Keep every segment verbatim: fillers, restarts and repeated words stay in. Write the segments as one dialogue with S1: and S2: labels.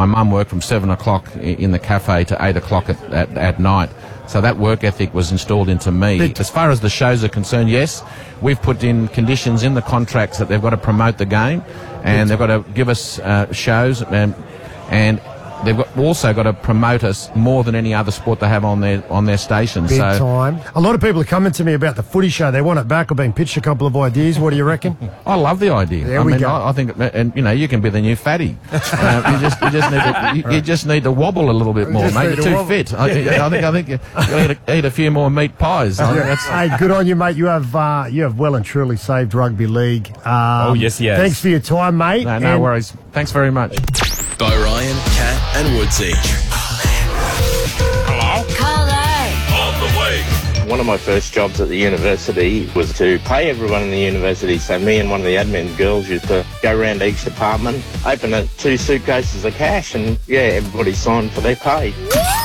S1: my mum worked from seven o'clock in the cafe to eight o'clock at, at, at night. So that work ethic was installed into me. As far as the shows are concerned, yes, we've put in conditions in the contracts that they've got to promote the game, and they've got to give us uh, shows, and, and they've got, also got to promote us more than any other sport they have on their on their station.
S2: Big
S1: so,
S2: time. A lot of people are coming to me about the footy show. They want it back. I've been pitched a couple of ideas. What do you reckon?
S1: I love the idea.
S2: There
S1: I
S2: we
S1: mean,
S2: go.
S1: I, I think, and you know, you can be the new fatty. uh, you just, you just need to, you, you just need to wobble a little bit more,
S2: Just
S1: mate.
S2: need
S1: You're
S2: to
S1: too
S2: wobble.
S1: fit. I, I think, I think you, you need to eat a few more meat pies. I think that's,
S2: Hey, good on you, mate. You have uh, you have well and truly saved rugby league. Um,
S3: Oh, yes, he has.
S2: Thanks for your time, mate.
S1: no, no
S2: And
S1: worries. Thanks very much.
S4: By Ryan, Kat and Woodsy.
S5: One of my first jobs at the university was to pay everyone in the university. So me and one of the admin girls used to go around each department, open up two suitcases of cash, and yeah, everybody signed for their pay.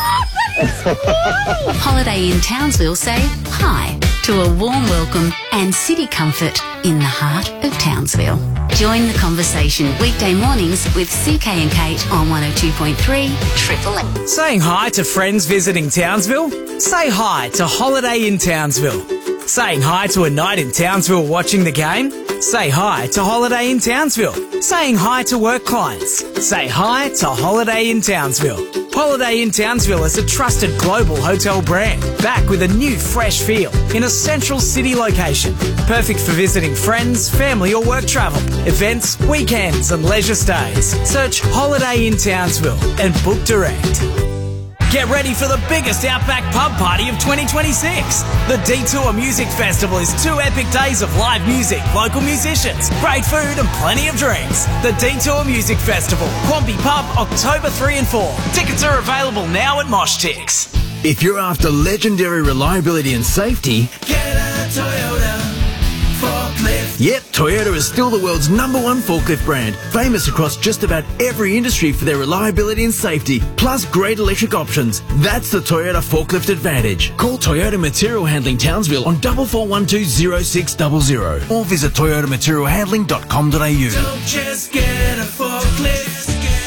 S6: Holiday Inn Townsville say hi to a warm welcome and city comfort in the heart of Townsville. Join the conversation weekday mornings with C K and Kate on one oh two point three Triple M.
S7: Saying hi to friends visiting Townsville? Say hi to Holiday Inn Townsville. Saying hi to a night in Townsville watching the game? Say hi to Holiday Inn Townsville. Saying hi to work clients? Say hi to Holiday Inn Townsville. Holiday Inn Townsville is a trusted global hotel brand, back with a new fresh feel in a central city location. Perfect for visiting friends, family or work travel, events, weekends and leisure stays. Search Holiday Inn Townsville and book direct. Get ready for the biggest Outback pub party of twenty twenty-six. The Detour Music Festival is two epic days of live music, local musicians, great food and plenty of drinks. The Detour Music Festival, Quamby Pub, October third and fourth. Tickets are available now at Mosh Tix.
S4: If you're after legendary reliability and safety, get a Toyota forklift. Yep, Toyota is still the world's number one forklift brand, famous across just about every industry for their reliability and safety, plus great electric options. That's the Toyota Forklift Advantage. Call Toyota Material Handling Townsville on four four one two zero six zero zero or visit toyota material handling dot com dot a u. Don't just get a forklift,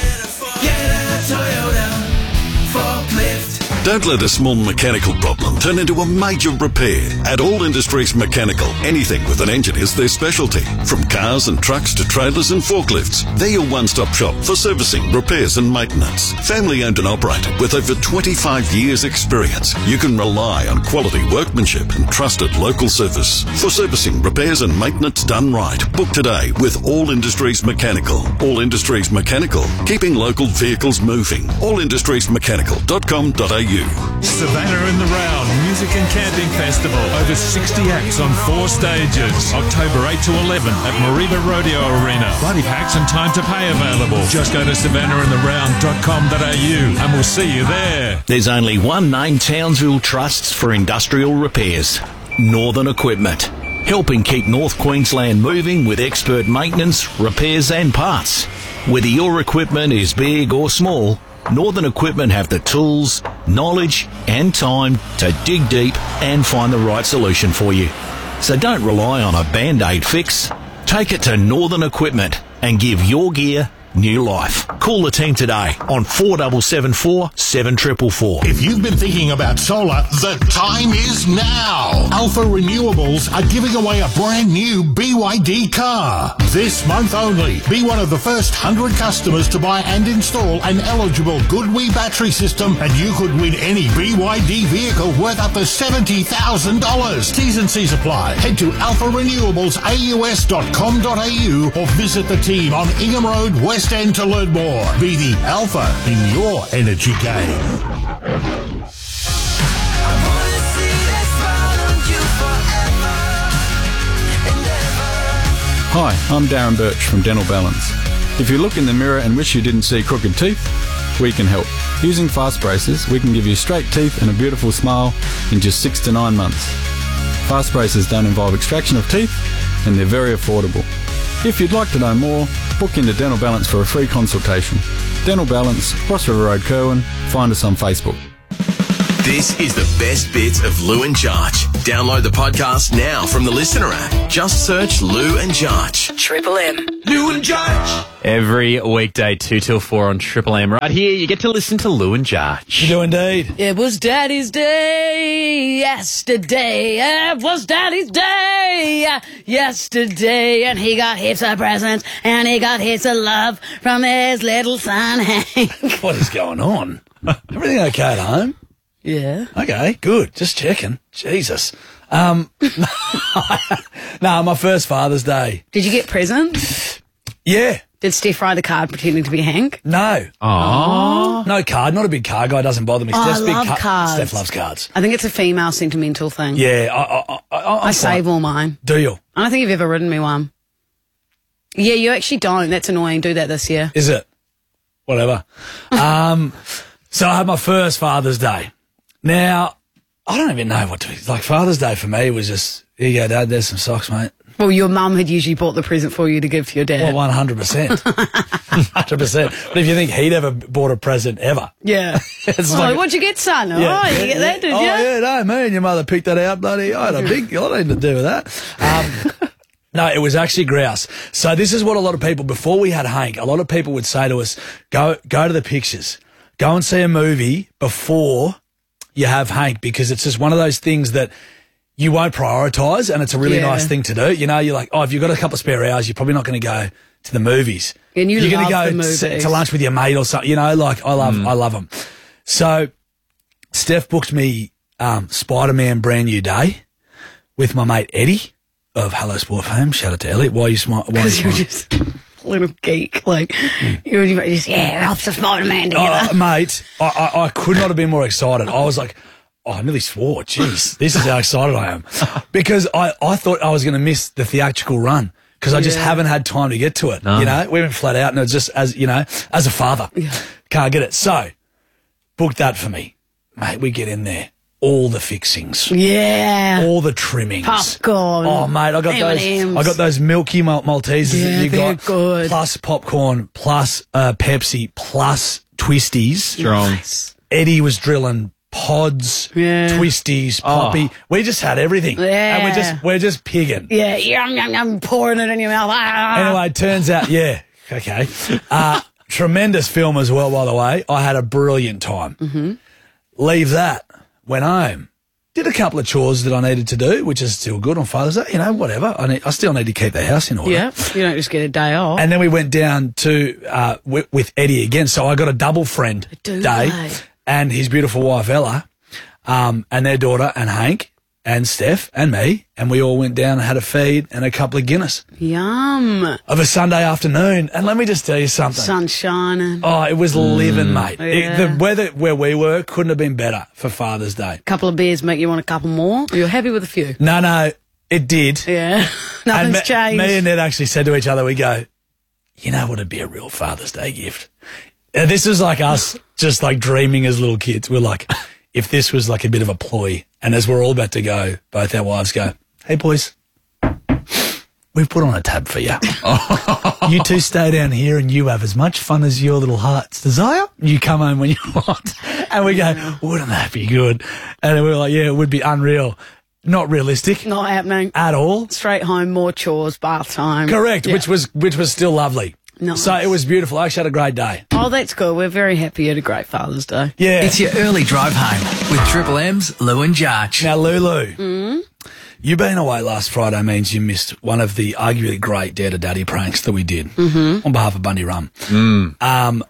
S4: get a Toyota forklift.
S8: Don't let a small mechanical problem turn into a major repair. At All Industries Mechanical, anything with an engine is their specialty. From cars and trucks to trailers and forklifts, they're your one-stop shop for servicing, repairs and maintenance. Family owned and operated with over twenty-five years experience, you can rely on quality workmanship and trusted local service. For servicing, repairs and maintenance done right, book today with All Industries Mechanical. All Industries Mechanical, keeping local vehicles moving. all industries mechanical dot com dot a u.
S9: Savannah in the Round Music and Camping Festival. Over sixty acts on four stages. October eighth to eleven at Mariba Rodeo Arena. Buddy packs and time to pay available. Just go to savannah in the round dot com dot a u and we'll see you there.
S10: There's only one name Townsville trusts for industrial repairs. Northern Equipment. Helping keep North Queensland moving with expert maintenance, repairs and parts. Whether your equipment is big or small, Northern Equipment have the tools, knowledge and time to dig deep and find the right solution for you. So don't rely on a Band-Aid fix. Take it to Northern Equipment and give your gear new life. Call the team today on four seven seven four, seven four four four.
S11: If you've been thinking about solar, the time is now. Alpha Renewables are giving away a brand new B Y D car. This month only. Be one of the first one hundred customers to buy and install an eligible GoodWe battery system and you could win any B Y D vehicle worth up to seventy thousand dollars. T's and C's apply. Head to alpha renewables a u s dot com dot a u or visit the team on Ingham Road, West End to learn more. Be the alpha in your energy game.
S12: Hi, I'm Darren Birch from Dental Balance. If you look in the mirror and wish you didn't see crooked teeth, we can help. Using Fast Braces, we can give you straight teeth and a beautiful smile in just six to nine months. Fast Braces don't involve extraction of teeth and they're very affordable. If you'd like to know more, book into Dental Balance for a free consultation. Dental Balance, Ross River Road, Kerwin. Find us on Facebook.
S4: This is the best bits of Lou and Charge.
S3: Download the podcast now from the Listener app. Just search Lou and Jarch.
S7: Triple M.
S3: Lou and Jarch.
S13: Every weekday, two till four on Triple M. Right here, you get to listen to Lou and Jarch.
S14: You do indeed.
S15: It was Daddy's Day yesterday. It was Daddy's Day yesterday. And he got heaps of presents and he got heaps of love from his little son, Hank.
S14: What is going on? Everything okay at home?
S15: Yeah.
S14: Okay, good. Just checking. Jesus. Um, no, my first Father's Day.
S15: Did you get presents?
S14: Yeah.
S15: Did Steph write a card pretending to be Hank?
S14: No.
S15: Aww.
S14: No card. Not a big card guy. Doesn't bother me.
S15: Oh,
S14: Steph's
S15: I
S14: big
S15: love
S14: ca-
S15: cards.
S14: Steph loves cards.
S15: I think it's a female sentimental thing.
S14: Yeah. I, I, I, I,
S15: I save all mine.
S14: Do you?
S15: I don't think you've ever written me one. Yeah, you actually don't. That's annoying. Do that this year.
S14: Is it? Whatever. um, so I had my first Father's Day. Now, I don't even know what to... Like, Father's Day for me was just, here you go, Dad, there's some socks, mate.
S15: Well, your mum had usually bought the present for you to give to your dad.
S14: Well, one hundred percent. one hundred percent. But if you think he'd ever bought a present ever...
S15: Yeah.
S14: it's
S15: oh,
S14: like,
S15: what'd you get, son?
S14: Yeah,
S15: oh,
S14: yeah,
S15: you get that, did
S14: oh,
S15: you?
S14: yeah, no, me and your mother picked that out, bloody... I had a big... I had nothing to do with that. Um, no, it was actually grouse. So this is what a lot of people... Before we had Hank, a lot of people would say to us, go, go to the pictures. Go and see a movie before... you have Hank, because it's just one of those things that you won't prioritise, and it's a really
S15: Yeah.
S14: nice thing to do. You know, you're like, oh, if you've got a couple of spare hours, you're probably not going to go to the movies.
S15: And you
S14: you're
S15: love
S14: gonna
S15: the
S14: go
S15: movies.
S14: s- to lunch with your mate or something. You know, like I love, I love them. So Steph booked me um, Spider-Man Brand New Day with my mate Eddie of Hello Sport fame. Shout out to Elliot. Why are you smart? Why are you
S15: Because you're
S14: smiling?
S15: just a little geek. Like, you were just, yeah, helps the Spider-Man together.
S14: Oh, mate, I, I, I could not have been more excited. I was like, oh, I nearly swore. Jeez, this is how excited I am. Because I, I thought I was going to miss the theatrical run because I just
S15: Yeah.
S14: haven't had time to get to it.
S13: No.
S14: You know, we went flat out and it's just, as you know, as a father, can't get it. So, book that for me. Mate, we get in there. All the fixings.
S15: Yeah.
S14: All the trimmings.
S15: Popcorn.
S14: Oh, mate, I got
S15: M and M's.
S14: those. I got those milky Mal- Maltesers
S15: Yeah,
S14: that you
S15: they're
S14: got.
S15: good.
S14: Plus popcorn, plus uh, Pepsi, plus twisties.
S13: Strong.
S14: Eddie was drilling pods,
S15: Yeah.
S14: twisties, poppy. We just had everything.
S15: Yeah.
S14: And we're just we're just pigging.
S15: Yeah, yum, yum, yum, pouring it in your mouth. Ah.
S14: Anyway, it turns out, yeah, okay. Uh, tremendous film as well, by the way. I had a brilliant time.
S15: Mm-hmm.
S14: Leave that. Went home. Did a couple of chores that I needed to do, which is still good on Father's Day. You know, whatever. I need, I still need to keep the house in order.
S15: Yeah, you don't just get a day off.
S14: And then we went down to uh, w- with Eddie again. So I got a double friend
S15: do
S14: day,
S15: they?
S14: and his beautiful wife Ella, um, and their daughter and Hank and Steph and me, and we all went down and had a feed and a couple of Guinness
S15: Yum.
S14: of a Sunday afternoon. And let me just tell you something.
S15: Sun shining.
S14: Oh, it was living, mate. It-
S15: Yeah.
S14: the weather where we were couldn't have been better for Father's Day.
S15: A couple of beers make you want a couple more. You're happy with a few.
S14: No, no, it did.
S15: Yeah.
S14: And
S15: Nothing's
S14: me,
S15: changed.
S14: me and Ned actually said to each other, we go, you know what would be a real Father's Day gift? And this is like us just like dreaming as little kids. We're like, if this was like a bit of a ploy, and as we're all about to go, both our wives go, hey boys, we've put on a tab for you. You two stay down here and you have as much fun as your little hearts desire. You come home when you want. And we go, wouldn't that be good? And we were like, yeah, it would be unreal. Not realistic.
S15: Not happening.
S14: At all.
S15: Straight home, more chores, bath time.
S14: Correct,
S15: Yeah.
S14: which was which was still lovely.
S15: Nice.
S14: So it was beautiful. I actually had a great day.
S15: Oh, that's good. We're very happy you had a great Father's Day.
S14: Yeah.
S7: It's your early drive home with Triple M's Lou and Jarch.
S14: Now, Lulu,
S15: Mm?
S14: you being away last Friday means you missed one of the arguably great Dare to Daddy pranks that we did
S15: Mm-hmm.
S14: on behalf of Bundy Rum.
S13: Mm.
S14: Um,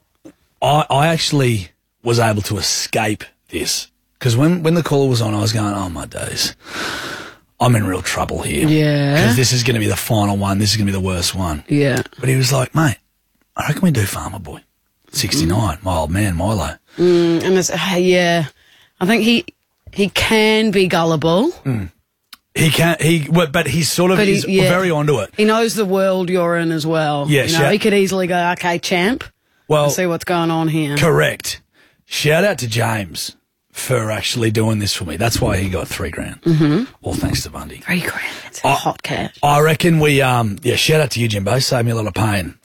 S14: I, I actually was able to escape this because when, when the caller was on, I was going, oh, my days. I'm in real trouble here.
S15: Yeah.
S14: Because this is going to be the final one. This is going to be the worst one.
S15: Yeah.
S14: But he was like, mate, I reckon we do Farmer Boy. sixty-nine, my old man, Milo.
S15: Mm, and it's, uh, yeah, I think he he can be gullible.
S14: Mm. He can't, he, well, but he's sort of,
S15: But he-
S14: he's
S15: yeah.
S14: very onto it.
S15: He knows the world you're in as well.
S14: Yeah,
S15: you know,
S14: sure.
S15: he could easily go, okay, champ.
S14: Well,
S15: Let's see what's going on here.
S14: Correct. Shout out to James for actually doing this for me. That's why he got three grand.
S15: Mm-hmm.
S14: All thanks to Bundy.
S15: Three grand. It's a hot cash.
S14: I reckon we, um, yeah, shout out to you, Jimbo. Saved me a lot of pain.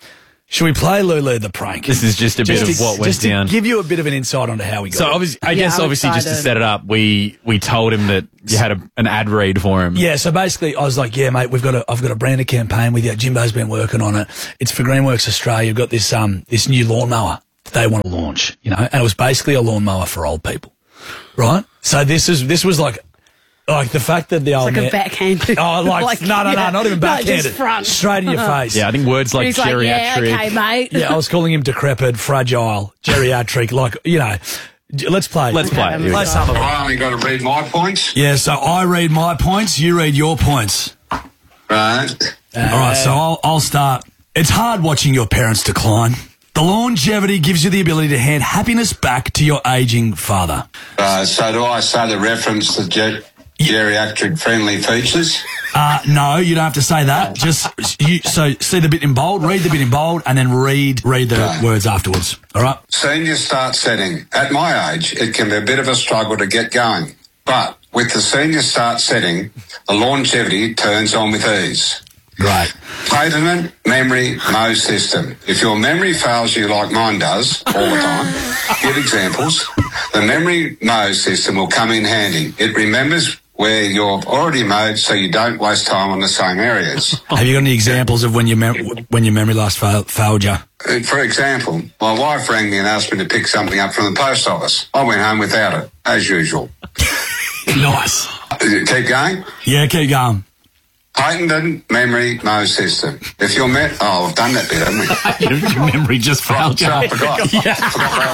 S14: Should we play Lulu the prank?
S13: This is just a bit
S14: Just
S13: of
S14: to-
S13: what went
S14: just to
S13: down.
S14: give you a bit of an insight onto how we got
S13: So
S14: it.
S13: obviously, I
S15: Yeah,
S13: guess
S15: I'm
S13: obviously just to
S15: excited.
S13: set it up, we we told him that you had a, an ad read for him.
S14: Yeah, so basically I was like, yeah, mate, we've got a, I've got a branded campaign with you. Jimbo's been working on it. It's for Greenworks Australia. You've got this, um, this new lawnmower that they want to launch, you know, and it was basically a lawnmower for old people, right? So this is, this was like, like the fact that the old
S15: like a
S14: man-
S15: backhand.
S14: Oh, like,
S15: Like,
S14: no, no,
S15: yeah.
S14: no, not even
S15: No,
S14: backhanded.
S15: just front.
S14: Straight in your face.
S13: Yeah, I think words like
S15: He's like, yeah,
S13: geriatric.
S15: okay, mate.
S14: Yeah, I was calling him decrepit, fragile, geriatric, like, you know. J- Let's play.
S13: Let's play.
S14: Play
S13: Yeah.
S14: some of it.
S16: I only got to read my points.
S14: Yeah, so I read my points, you read your points.
S16: Right.
S14: All right, so I'll, I'll start. It's hard watching your parents decline. The longevity gives you the ability to hand happiness back to your aging father.
S16: Uh, so do I say the reference to ge- geriatric friendly features?
S14: Uh, no, you don't have to say that. Just you. So see the bit in bold, read the bit in bold, and then read read the
S16: Okay.
S14: words afterwards. All right.
S16: Senior start setting. At my age, it can be a bit of a struggle to get going. But with the senior start setting, the longevity turns on with ease.
S14: Great.
S16: Patented memory Mo system. If your memory fails you like mine does all the time, give examples. The memory Mo system will come in handy. It remembers where you're already mowed so you don't waste time on the same areas.
S14: Have you got any examples of when your mem- when your memory last fail- failed you?
S16: Uh, For example, my wife rang me and asked me to pick something up from the post office. I went home without it, as usual.
S14: Nice.
S16: Uh, Keep going.
S14: Yeah, keep going.
S16: Patented memory Mo system. If you're met, oh, I've done that bit, haven't I?
S13: Your memory just failed you.
S16: So I forgot. I forgot where I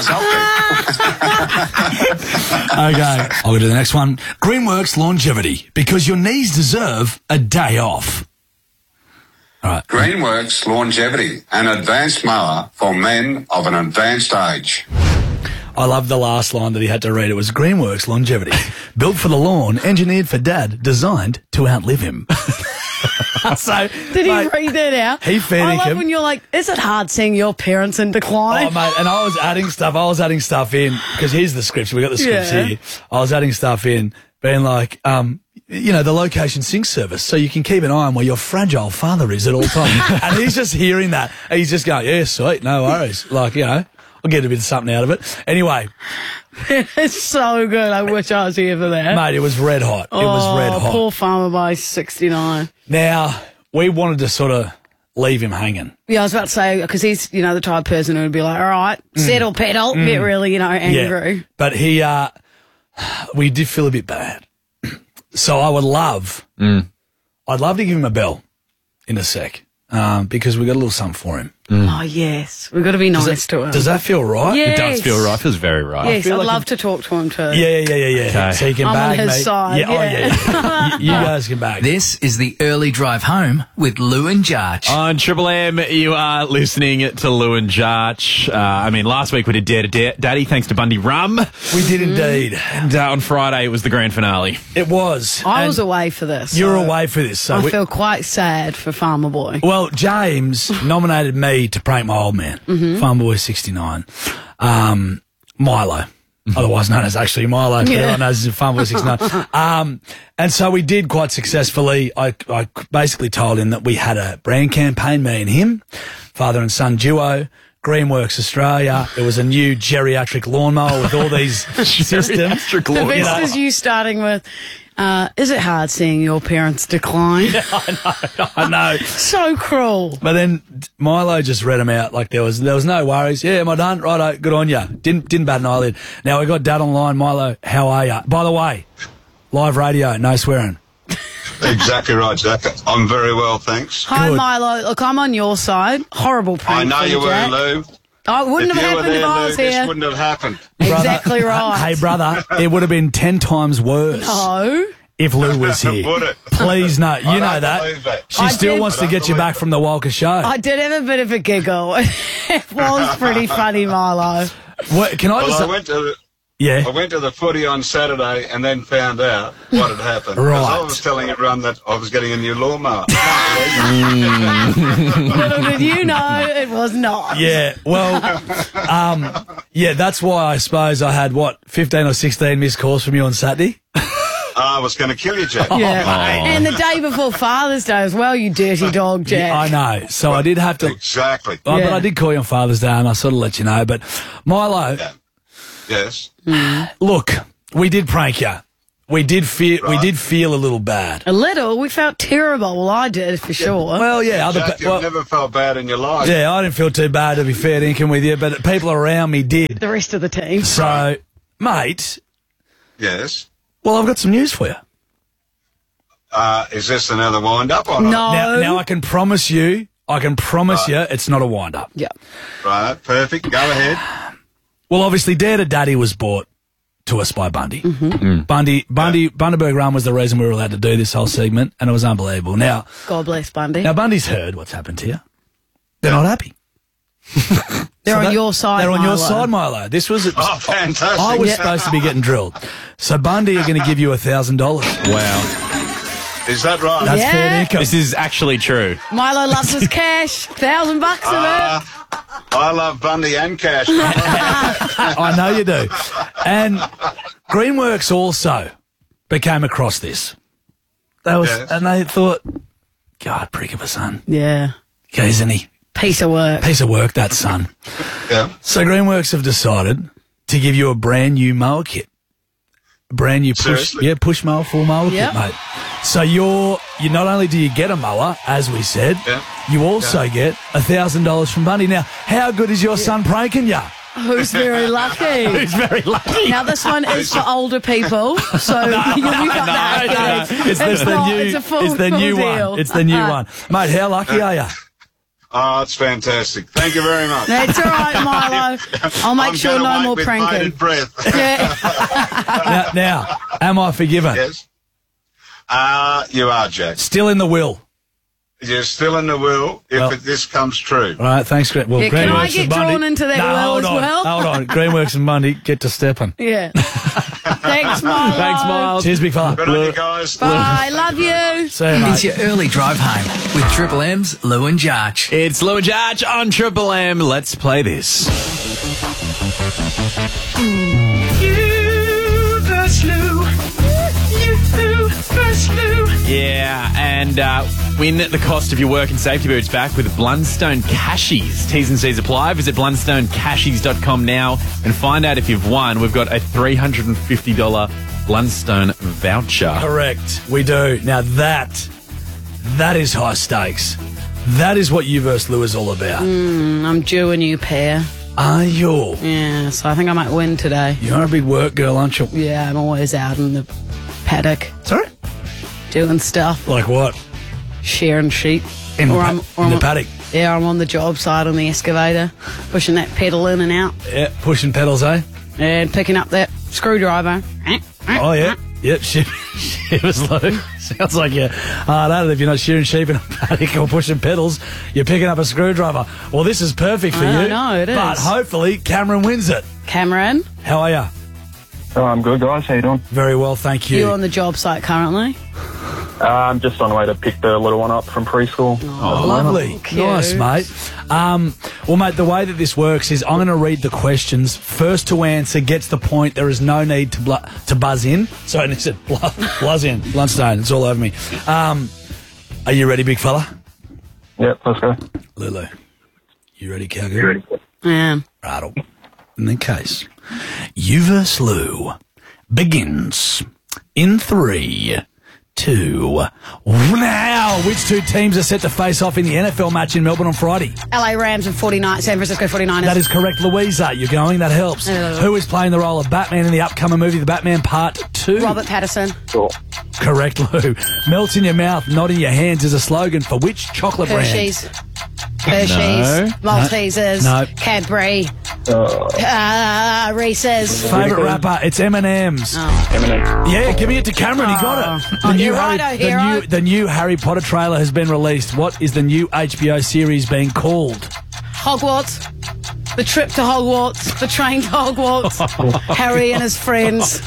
S16: was up there.
S14: Okay, I'll go to the next one. Greenworks longevity, because your knees deserve a day off. All right.
S16: Greenworks longevity, an advanced mower for men of an advanced age.
S14: I love the last line that he had to read. It was Greenworks longevity, built for the lawn, engineered for dad, designed to outlive him. So
S15: Did he
S14: mate,
S15: read that out?
S14: He fair
S15: I love
S14: dinkum.
S15: when you're like, is it hard seeing your parents in decline?
S14: Oh, mate, and I was adding stuff. I was adding stuff in because here's the scripts. We got the scripts
S15: Yeah.
S14: here. I was adding stuff in, being like, um, you know, the location sync service, so you can keep an eye on where your fragile father is at all times. And he's just hearing that, and he's just going, "Yeah, sweet, no worries." Like, you know, I'll get a bit of something out of it. Anyway,
S15: It's so good. I wish I was here for that.
S14: mate, it was red hot. It was
S15: Oh,
S14: red hot.
S15: Poor farmer by sixty-nine.
S14: Now we wanted to sort of leave him hanging.
S15: Yeah, I was about to say, because he's, you know, the type of person who would be like, all right, settle, pedal,
S14: Mm.
S15: get really, you know, angry.
S14: Yeah, but he, uh, we did feel a bit bad. So I would love, I'd love to give him a bell in a sec, um, because we got a little something for him.
S15: Oh, yes. We've got to be nice
S14: Does that,
S15: to him.
S14: does that feel right?
S15: Yes.
S13: It does feel right. Feels very right.
S15: Yes,
S14: feel
S15: I'd
S14: like
S15: love to talk to him too.
S14: Yeah, yeah, yeah, yeah, yeah.
S13: Okay.
S14: So you can
S15: I'm on
S14: bag,
S15: his
S14: mate.
S15: side,
S14: Yeah, oh,
S15: yeah.
S14: yeah. you, you guys can bag.
S17: This is the early drive home with Lou and Jarch.
S13: On Triple M, you are listening to Lou and Jarch. Uh, I mean, last week we did Dare to Da- Daddy, thanks to Bundy Rum.
S14: We did indeed.
S13: And uh, on Friday it was the grand finale.
S14: It was.
S15: I
S14: And
S15: was away for this.
S14: You're
S15: so
S14: away for this. So
S15: I
S14: we,
S15: feel quite sad for Farmer Boy.
S14: well, James nominated me to prank my old man,
S15: Mhm.
S14: Farm Boy sixty-nine, um, Milo. Otherwise known as actually Milo, but
S15: Yeah.
S14: everyone knows as Farm Boy sixty-nine. Um, and so we did quite successfully. I, I basically told him that we had a brand campaign, me and him, father and son duo, Greenworks Australia. It was a new geriatric lawnmower with all these systems.
S13: Geriatric
S15: The
S13: lawnmower.
S15: best is you starting with, uh, is it hard seeing your parents decline?
S14: I know.
S15: So cruel.
S14: But then Milo just read them out like there was there was no worries. Yeah, am I done? Righto, good on ya. Didn't didn't bat an eyelid. Now we got Dad online. Milo, how are ya? By the way, live radio, no swearing.
S18: Exactly right, Jack. I'm very well, thanks.
S15: Hi, Milo. Look, I'm on your side. Horrible prank
S18: I know
S15: for
S18: you were,
S15: Jack.
S18: Lou.
S15: Oh, it wouldn't
S18: if
S15: have
S18: you were
S15: happened
S18: there,
S15: if I
S18: Lou,
S15: was
S18: this
S15: here.
S18: wouldn't have happened.
S15: Exactly
S14: Brother-
S15: right.
S14: Hey, brother, it would have been ten times worse
S15: No.
S14: if Lou was here.
S18: Would it?
S14: Please, no. You
S18: I
S14: know
S18: don't
S14: that.
S18: believe that.
S14: She
S15: I
S14: still
S15: did-
S14: wants
S18: I
S14: to
S18: don't
S14: get you
S18: believe
S14: back
S18: it.
S14: from the Walker show.
S15: I did have a bit of a giggle. It was pretty funny, Milo.
S14: What, can I
S18: Well,
S14: just...
S18: I went to the,
S14: yeah.
S18: I went to the footy on Saturday and then found out what had happened.
S14: Right.
S18: Because I was telling everyone that I was getting a new lawnmower.
S15: Little did you know, it was not.
S14: Yeah, well, um, yeah, that's why I suppose I had, what, fifteen or sixteen missed calls from you on Saturday?
S18: Uh, I was going to kill you, Jack.
S15: Yeah.
S14: Oh.
S15: And the day before Father's Day as well, you dirty dog, Jack.
S14: Yeah, I know. So I did have to.
S18: Exactly.
S14: Oh,
S15: Yeah.
S14: But I did call you on Father's Day, and I sort of let you know. But Milo,
S18: Yes.
S14: look, we did prank you. We did feel. We did feel a little bad.
S15: A little. We felt terrible. Well, I did, for sure.
S14: Well, yeah. Other
S18: Jack,
S14: pe-
S18: you've
S14: well,
S18: never felt bad in your life.
S14: yeah, I didn't feel too bad, to be fair dinkum with you, but people around me did.
S15: The rest of the team.
S14: So, mate,
S18: Yes.
S14: well, I've got some news for you.
S18: Uh, is this another wind-up or not?
S14: Now, now I can promise you, I can promise you, it's not a wind-up.
S15: Yeah.
S18: Right, perfect. Go ahead.
S14: Well, obviously, Dare to Daddy was bought to us by Bundy. Mm-hmm. Bundy, Bundy, Bundaberg Run was the reason we were allowed to do this whole segment, and it was unbelievable. Now,
S15: God bless Bundy.
S14: now Bundy's heard what's happened to you. They're not happy.
S15: They're
S14: So
S15: on
S14: that-
S15: your side,
S14: They're on your
S15: Milo.
S14: side, Milo. This was
S18: Oh, fantastic.
S14: I was supposed to be getting drilled. So Bundy are going to give you a thousand dollars.
S13: Wow.
S18: Is that right?
S14: That's
S15: Yeah.
S14: fair income.
S13: This is actually true.
S15: Milo loves his cash. Thousand bucks of
S18: Uh, I love Bundy and Cash.
S14: I know you do. And Greenworks also became across this. They was,
S18: Yes.
S14: and they thought, God, prick of a son.
S15: it. Yeah.
S14: Okay, isn't he?
S15: Piece of work.
S14: Piece of work, that son.
S18: Yeah.
S14: So Greenworks have decided to give you a brand new mower kit. A brand new push,
S18: Seriously?
S14: yeah, push mower, full mower
S15: Yep.
S14: kit, mate. So you're, you not only do you get a mower, as we said,
S18: Yeah.
S14: you also get a thousand dollars from Bundy. Now, how good is your son pranking you?
S15: Who's very lucky?
S14: Who's very lucky?
S15: Now, this one is for older people, so you'll be got that.
S14: no, no. It's,
S15: It's
S14: it's the
S15: not,
S14: new,
S15: it's a full-
S14: it's the
S15: full
S14: new
S15: deal.
S14: one. It's the new
S15: Uh,
S14: one, mate. How lucky are you?
S18: Oh, it's fantastic. Thank you very much.
S15: That's all right, Milo. I'll make
S18: I'm
S15: sure
S18: gonna
S15: no
S18: wait
S15: more
S18: with
S15: pranking.
S18: bated breath.
S15: Yeah.
S14: now, now, am I forgiven?
S18: Yes. Uh, you are, Jack.
S14: Still in the will.
S18: You're still in the will if
S14: Well-
S18: it, this comes true.
S14: All right, thanks, Greg. Well,
S15: Yeah, can I
S14: Greenworks
S15: get
S14: and Bundy.
S15: drawn into that
S14: no,
S15: will
S14: hold
S15: as
S14: on,
S15: well?
S14: Hold on, Greenworks and Bundy, get to stepping.
S15: Yeah. Thanks, Milo.
S14: Thanks, Miles. Cheers, big fella.
S18: Good on you guys.
S15: Bye. Love you.
S14: See you, mate.
S17: It's your early drive home with Triple M's Lou and Jarch.
S13: It's Lou and Jarch on Triple M. Let's play this. Yeah, and uh, win the cost of your work and safety boots back with Blundstone Cashies. T's and C's apply. Visit blundstone cashies dot com now and find out if you've won. We've got a three hundred fifty dollars Blundstone voucher.
S14: Correct. We do. Now that, that is high stakes. That is what You versus. Lou is all about.
S15: Mm, I'm due a new pair.
S14: Are you?
S15: Yeah, so I think I might win today.
S14: You're a big work girl, aren't you?
S15: Yeah, I'm always out in the paddock.
S14: Sorry?
S15: Doing stuff.
S14: Like what?
S15: Shearing sheep.
S14: In the
S15: Or
S14: pa-
S15: I'm- or
S14: in the
S15: I'm-
S14: paddock?
S15: Yeah, I'm on the job site on the excavator, pushing that pedal in and out.
S14: Yeah, pushing pedals, eh?
S15: And picking up that screwdriver.
S14: Oh, yeah. Yep, she, she was low. Sounds like you're hard at it if you're not shearing sheep in a paddock or pushing pedals. You're picking up a screwdriver. Well, this is perfect for
S15: I
S14: you.
S15: know, it
S14: But
S15: is.
S14: hopefully Cameron wins it.
S15: Cameron,
S14: How are you?
S19: Oh, I'm good, guys. How you doing?
S14: Very well, thank you.
S15: you're on the job site currently.
S19: Uh, I'm just on the way to pick the little one up from preschool.
S14: Oh, lovely.
S15: Cute.
S14: Nice, mate. Um, well, mate, the way that this works is I'm going to read the questions. First to answer gets the point. There is no need to blu- to buzz in. Sorry, I said blu- buzz in. Blundstone, it's all over me. Um, are you ready, big fella?
S19: Yep, let's go.
S14: Lulu, you ready, cowgirl?
S15: I am.
S14: Rattle. In the case, You versus. Lou begins in three, two, now. Which two teams are set to face off in the N F L match in Melbourne on Friday?
S15: L A Rams and forty-nine, San Francisco forty-niners.
S14: That is correct, Louisa. You're going. That helps.
S15: Uh,
S14: Who is playing the role of Batman in the upcoming movie, The Batman Part Two?
S15: Robert Patterson.
S19: Sure.
S14: Correct, Lou. Melt in your mouth, not in your hands is a slogan for which chocolate
S15: Hershey's.
S14: brand?
S15: Hershey's.
S14: No.
S15: Maltesers.
S14: No.
S15: Cadbury.
S19: Uh,
S15: Uh, Reese's.
S14: Favourite rapper? It's M and M's.
S19: Eminem.
S14: Yeah, giving it to Cameron. He got it.
S15: Oh,
S14: new
S15: you're
S14: Harry,
S15: righto,
S14: the
S15: hero.
S14: new the new Harry Potter trailer has been released. What is the new H B O series being called?
S15: Hogwarts. The trip to Hogwarts. The train to Hogwarts. Harry and his friends.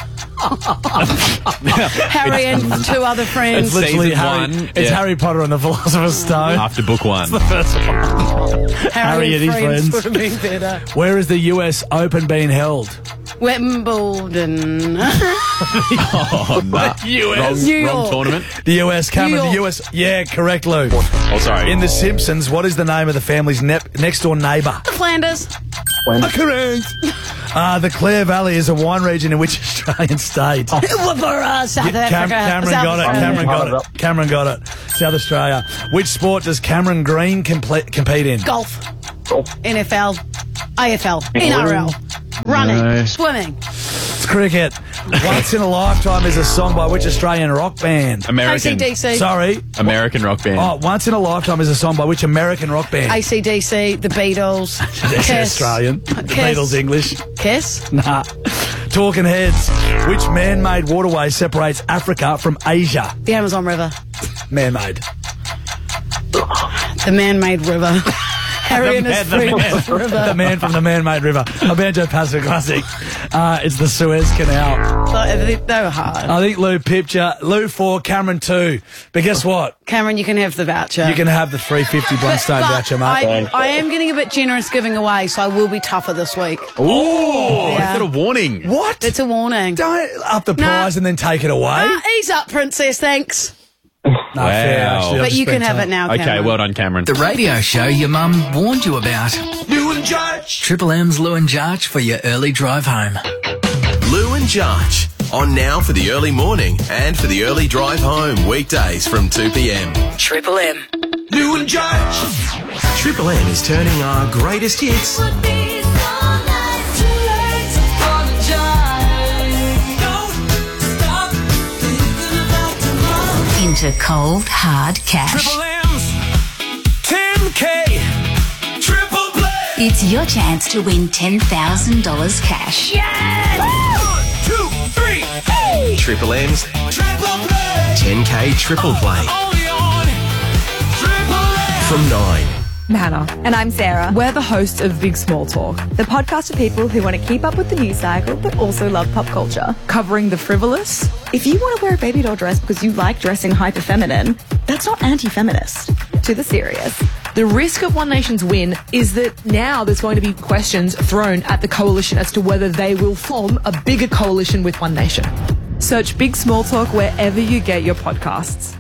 S15: Harry and two other friends.
S14: It's literally
S13: Season
S14: Harry.
S13: one,
S14: It's
S13: yeah.
S14: Harry Potter and the Philosopher's Stone.
S13: After book one.
S14: the first one.
S15: Harry,
S14: Harry and
S15: and
S14: his
S15: friends,
S14: friends.
S15: would have been better.
S14: Where is the U S Open being held?
S15: Wimbledon.
S13: Oh, no.
S14: U S.
S13: Wrong,
S15: New
S13: wrong
S15: York.
S13: tournament.
S14: The U S, Cameron,
S15: New
S14: the
S15: York.
S14: U S. Yeah, correct, Lou.
S13: Oh, sorry.
S14: In The Simpsons, what is the name of the family's ne- next door neighbour?
S15: The Flanders.
S14: Correct. Uh, the Clare Valley is a wine region in which Australian state?
S15: For uh, South
S14: Yeah,
S15: Africa.
S14: Cam- Cameron
S15: South
S14: got it.
S15: Australia.
S14: Cameron got it. Cameron got it. South Australia. Which sport does Cameron Green compl- compete in?
S15: Golf. N F L. A F L. N R L. Running.
S13: No.
S15: Swimming.
S14: It's cricket. Once in a Lifetime is a song by which Australian rock band?
S13: American.
S15: A C D C.
S14: Sorry.
S13: American rock band.
S14: Oh, Once in a Lifetime is a song by which American rock band?
S15: A C D C. The Beatles.
S14: That's
S15: Kiss.
S14: Australian. The
S15: Kiss.
S14: Beatles English.
S15: Kiss.
S14: Nah. Talking Heads. Which man-made waterway separates Africa from Asia?
S15: The Amazon River.
S14: Man-made.
S15: The man-made river. Harry and his
S14: the, man,
S15: friends river.
S14: the man from the man-made river. A Banjo Pacific classic. Uh, it's the Suez Canal.
S15: So, they, they were hard.
S14: I think Lou pipped you. Lou four, Cameron two. But guess what?
S15: Cameron, you can have the voucher.
S14: You can have the three fifty Blundstone
S15: But
S14: voucher, mate.
S15: I, I am getting a bit generous giving away, so I will be tougher this week.
S13: Oh,
S15: Yeah.
S13: is that a warning?
S14: What?
S15: It's a warning.
S14: Don't up the prize and then take it away.
S15: Ah, ease up, princess, thanks.
S14: No,
S13: Wow.
S14: fair, actually. I've
S15: But
S14: just
S15: you can
S14: spent
S15: have
S14: time.
S15: it now,
S13: Okay,
S15: Cameron.
S13: well done, Cameron.
S17: The radio show your mum warned you about.
S4: Lou and Judge.
S17: Triple M's Lou and Jarch for your early drive home.
S3: Lou and Jarch. On now for the early morning and for the early drive home. Weekdays from two p.m.
S17: Triple M.
S4: Lou and Judge.
S3: Triple M is turning our greatest hits
S6: Into cold, hard cash.
S4: Triple M's. ten K. Triple play.
S6: It's your chance to win ten thousand dollars cash.
S4: One, two, three. Hey.
S3: Triple M's
S4: Triple play.
S3: ten K triple play
S4: Only on Triple M.
S3: from nine.
S20: Hannah. And I'm Sarah. We're the hosts of Big Small Talk, the podcast for people who want to keep up with the news cycle but also love pop culture. Covering the frivolous. If you want to wear a baby doll dress because you like dressing hyper feminine, that's not anti-feminist. To the serious.
S21: The risk of One Nation's win is that now there's going to be questions thrown at the coalition as to whether they will form a bigger coalition with One Nation.
S20: Search Big Small Talk wherever you get your podcasts.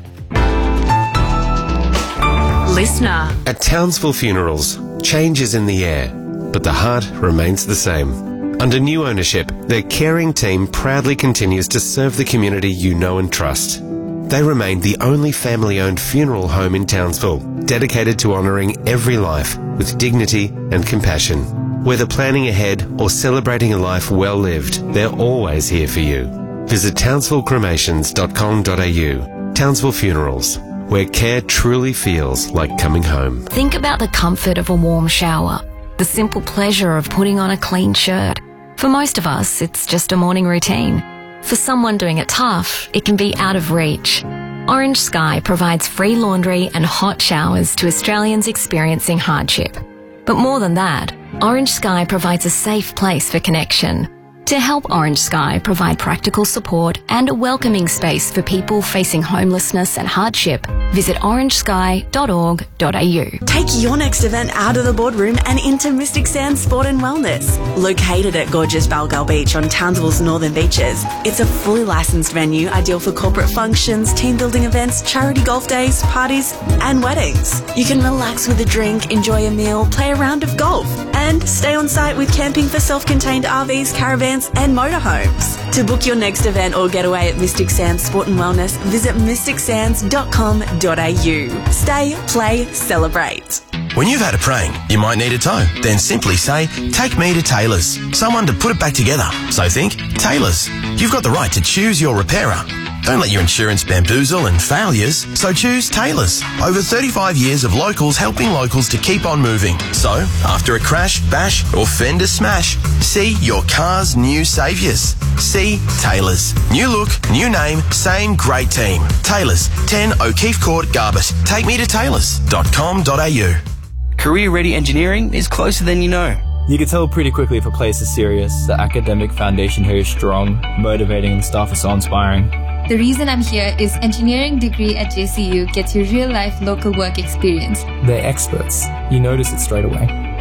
S6: Listener.
S22: At Townsville Funerals, change is in the air, but the heart remains the same. Under new ownership, their caring team proudly continues to serve the community you know and trust. They remain the only family-owned funeral home in Townsville, dedicated to honouring every life with dignity and compassion. Whether planning ahead or celebrating a life well lived, they're always here for you. Visit townsville cremations dot com dot a u. Townsville Funerals, where care truly feels like coming home.
S23: Think about the comfort of a warm shower, the simple pleasure of putting on a clean shirt. For most of us, it's just a morning routine. For someone doing it tough, it can be out of reach. Orange Sky provides free laundry and hot showers to Australians experiencing hardship. But more than that, Orange Sky provides a safe place for connection. To help Orange Sky provide practical support and a welcoming space for people facing homelessness and hardship, visit orange sky dot org dot a u.
S24: Take your next event out of the boardroom and into Mystic Sands Sport and Wellness. Located at gorgeous Balgal Beach on Townsville's northern beaches, it's a fully licensed venue ideal for corporate functions, team building events, charity golf days, parties, and weddings. You can relax with a drink, enjoy a meal, play a round of golf, and stay on site with camping for self-contained R Vs, caravans, and motorhomes. To book your next event or getaway at Mystic Sands Sport and Wellness, visit mystic sands dot com dot a u. Stay, play, celebrate.
S3: When you've had a prank, you might need a tow. Then simply say, take me to Taylor's. Someone to put it back together. So think, Taylor's. You've got the right to choose your repairer. Don't let your insurance bamboozle and failures, so choose Taylor's. Over thirty-five years of locals helping locals to keep on moving. So, after a crash, bash or fender smash, see your car's new saviours. See Taylor's. New look, new name, same great team. Taylor's, ten O'Keefe Court, Garbett. Take me to taylors dot com dot a u.
S25: Career Ready Engineering is closer than you know.
S26: You can tell pretty quickly if a place is serious. The academic foundation here is strong, motivating, and the staff is so inspiring.
S27: The reason I'm here is engineering degree at J C U gets you real-life local work experience.
S26: They're experts. You notice it straight away.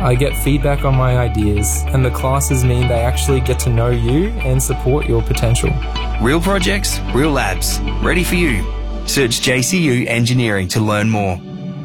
S26: I get feedback on my ideas, and the classes mean they actually get to know you and support your potential.
S25: Real projects, real labs. Ready for you. Search J C U Engineering to learn more.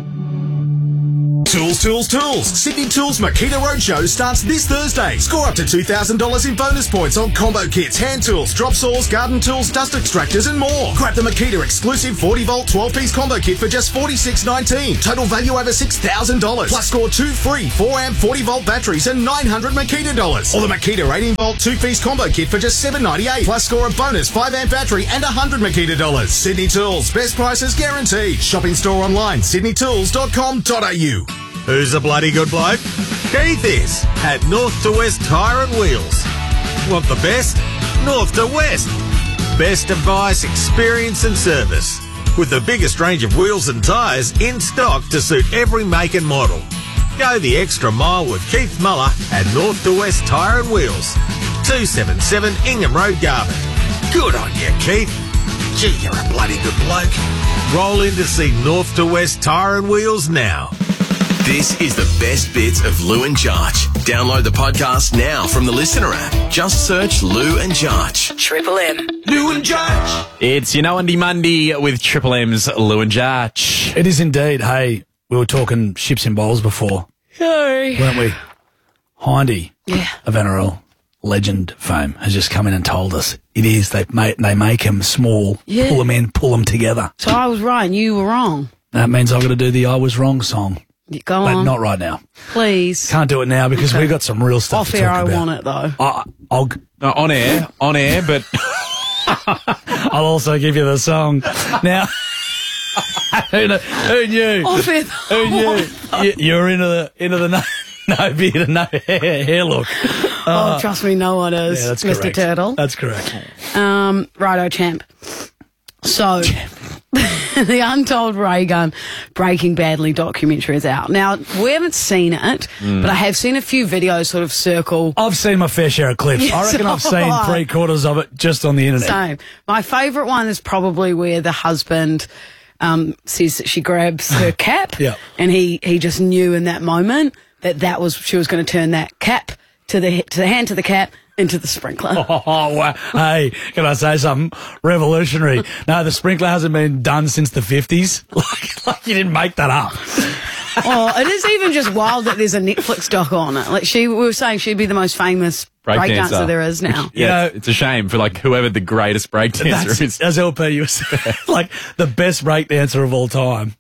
S1: Tools, tools, tools. Sydney Tools Makita Roadshow starts this Thursday. Score up to two thousand dollars in bonus points on combo kits, hand tools, drop saws, garden tools, dust extractors and more. Grab the Makita exclusive forty volt twelve piece combo kit for just forty-six nineteen. Total value over six thousand dollars. Plus score two free four amp forty volt batteries and nine hundred Makita dollars. Or the Makita eighteen volt two piece combo kit for just seven ninety-eight. Plus score a bonus five amp battery and one hundred Makita dollars. Sydney Tools. Best prices guaranteed. Shopping store online. sydney tools dot com dot a u.
S2: Who's a bloody good bloke? Keith is at North to West Tyre and Wheels. Want the best? North to West. Best advice, experience and service. With the biggest range of wheels and tyres in stock to suit every make and model. Go the extra mile with Keith Muller at North to West Tyre and Wheels. two seventy-seven Ingham Road, Garvin. Good on you, Keith. Gee, you're a bloody good bloke. Roll in to see North to West Tyre and Wheels now.
S3: This is the best bits of Lou and Jarch. Download the podcast now from the Listener app. Just search Lou and Jarch.
S15: Triple M.
S3: Lou and Jarch.
S13: It's your No Undy Monday with Triple M's Lou and Jarch.
S14: It is indeed. Hey, we were talking ships and bowls before,
S15: Sorry.
S14: weren't we? Hindy
S15: Yeah.
S14: of N R L legend fame has just come in and told us it is. They make they make them small,
S15: Yeah.
S14: pull them in, pull them together.
S15: So I was right and you were wrong.
S14: That means I've got to do the I Was Wrong song.
S15: Go
S14: But
S15: on.
S14: not right now.
S15: Please.
S14: Can't do it now because
S15: Okay.
S14: we've got some real stuff
S15: Off
S14: to
S15: air,
S14: talk
S15: I
S14: about.
S15: want it though.
S14: I, I'll
S13: No, on air, on air, but
S14: I'll also give you the song. Now, who, kn- who knew?
S15: Off air.
S14: Who knew? You, you're into the into the no, no beard, no hair, hair look.
S15: Oh, trust me, no one is.
S14: Yeah, that's
S15: Mister
S14: correct.
S15: Turtle.
S14: That's correct.
S15: Um, righto, champ. So, the Untold Ray Gun Breaking Badly documentary is out. Now, we haven't seen it,
S14: Mm.
S15: but I have seen a few videos sort of circle.
S14: I've seen my fair share of clips.
S15: Yes,
S14: I reckon I've
S15: so
S14: seen
S15: have I.
S14: three quarters of it just on the internet.
S15: Same. My favourite one is probably where the husband um, says that she grabs her cap,
S14: Yeah.
S15: and he, he just knew in that moment that that was she was going to turn that cap to the to the hand to the cap into the sprinkler.
S14: Oh, wow. Hey, can I say something? Revolutionary. No, the sprinkler hasn't been done since the fifties. Like, like you didn't make that up.
S15: Oh, it is even just wild that there's a Netflix doc on it. Like she, we were saying she'd be the most famous breakdancer
S13: breakdancer
S15: there is now.
S13: yeah, it's, it's a shame for like whoever the greatest breakdancer
S14: That's,
S13: is.
S14: as L P, you were saying, like the best breakdancer of all time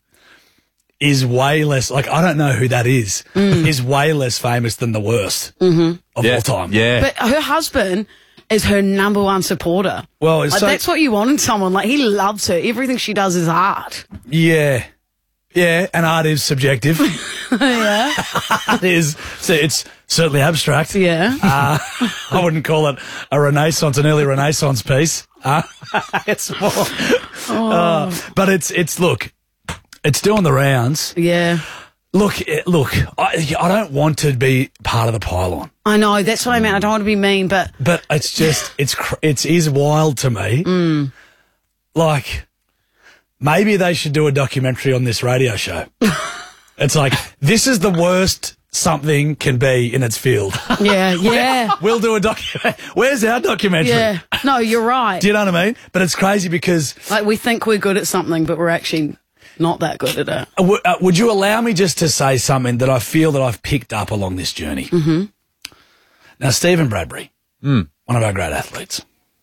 S14: is way less, like I don't know who that is, is way less famous than the worst
S15: Mm-hmm.
S14: of
S13: Yeah,
S14: all time.
S13: yeah.
S15: But her husband is her number one supporter.
S14: Well, it's
S15: Like,
S14: so-
S15: that's what you want in someone. Like he loves her. Everything she does is art.
S14: Yeah. Yeah, and art is subjective.
S15: yeah.
S14: Art is, so it's certainly abstract.
S15: Yeah.
S14: Uh, I wouldn't call it a Renaissance, an early Renaissance piece. Uh, it's more,
S15: Oh.
S14: uh, but it's, it's, look, it's doing the rounds.
S15: Yeah.
S14: Look, eh, look, I, I don't want to be part of the pylon,
S15: I know. That's what I meant. I don't want to be mean, but
S14: but it's just, it's, cr- it's is wild to me.
S15: Mm.
S14: Like, maybe they should do a documentary on this radio show. It's like, this is the worst something can be in its field.
S15: yeah, yeah.
S14: We'll do a documentary. Where's our documentary?
S15: Yeah. No, you're right.
S14: Do you know what I mean? But it's crazy because...
S15: Like we think we're good at something, but we're actually not that good at it.
S14: Uh, w- uh, would you allow me just to say something that I feel that I've picked up along this journey?
S15: Mm-hmm.
S14: Now, Stephen Bradbury, one of our great athletes,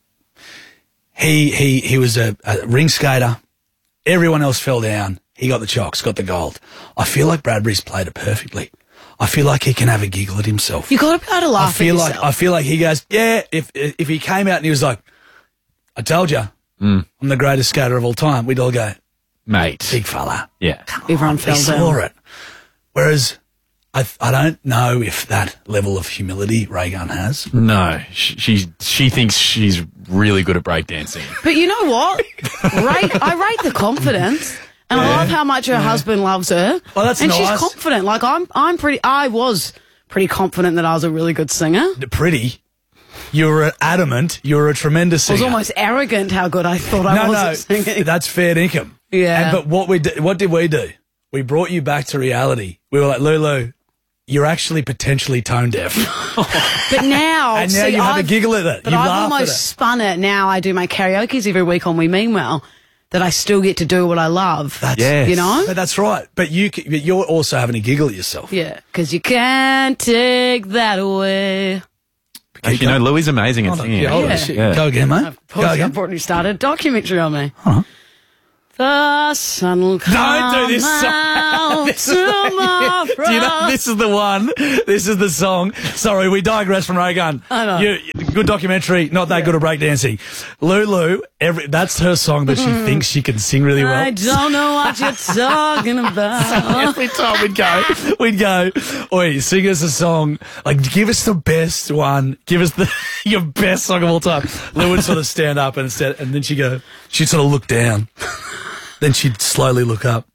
S14: he he he was a, a ring skater. Everyone else fell down. He got the chocks, got the gold. I feel like Bradbury's played it perfectly. I feel like he can have a giggle at himself.
S15: You got to be able to laugh
S14: I feel
S15: at
S14: like
S15: yourself.
S14: I feel like he goes, yeah. If if he came out and he was like, "I told you, I'm the greatest skater of all time," we'd all go,
S13: Mate.
S14: "Big fella."
S13: Yeah.
S15: Everyone
S14: He
S15: fell
S14: saw
S15: down.
S14: it. Whereas I th- I don't know if that level of humility Ray Gunn has.
S13: No, she, she she thinks she's really good at breakdancing.
S15: But you know what? rate, I rate the confidence. And I love how much her husband loves her.
S14: Well, that's
S15: and
S14: nice.
S15: she's confident. Like I'm I'm pretty I was pretty confident that I was a really good singer.
S14: Pretty. You were adamant. You were a tremendous
S15: I was
S14: singer.
S15: almost arrogant how good I thought I
S14: no,
S15: was
S14: no,
S15: at singing.
S14: that's fair income.
S15: Yeah.
S14: And, but what we did, what did we do? We brought you back to reality. We were like, Lulu, you're actually potentially tone deaf.
S15: But now,
S14: And now
S15: see,
S14: you have a
S15: I've-
S14: giggle at it.
S15: But
S14: You
S15: I've
S14: laugh at
S15: almost
S14: it.
S15: spun it. Now I do my karaoke's every week on We Mean Well. That I still get to do what I love.
S14: That's,
S15: You know?
S14: But that's right. But you, c- but you're also having a giggle at yourself.
S15: Yeah, because you can't take that away.
S13: Actually, you know, Louis is amazing at
S14: Hold on.
S13: singing.
S14: Yeah, hold on.
S13: actually.
S14: Shit. Go again, mate.
S15: Of course,
S14: Go again.
S15: I've already started a documentary on me. The sun will come
S14: Don't do this song.
S15: out
S14: This is-
S15: tomorrow.
S14: Do you know, this is the one. This is the song. Sorry, we digress from Ray Gunn.
S15: I know.
S14: You, good documentary, not that good at breakdancing. Lulu, every, that's her song that she thinks she can sing really well.
S15: I don't know what you're talking about.
S14: Every time we'd go, we'd go, oi, sing us a song. Like, give us the best one. Give us the your best song of all time. Lou would sort of stand up and instead, and then she'd go, she'd sort of look down. Then she'd slowly look up.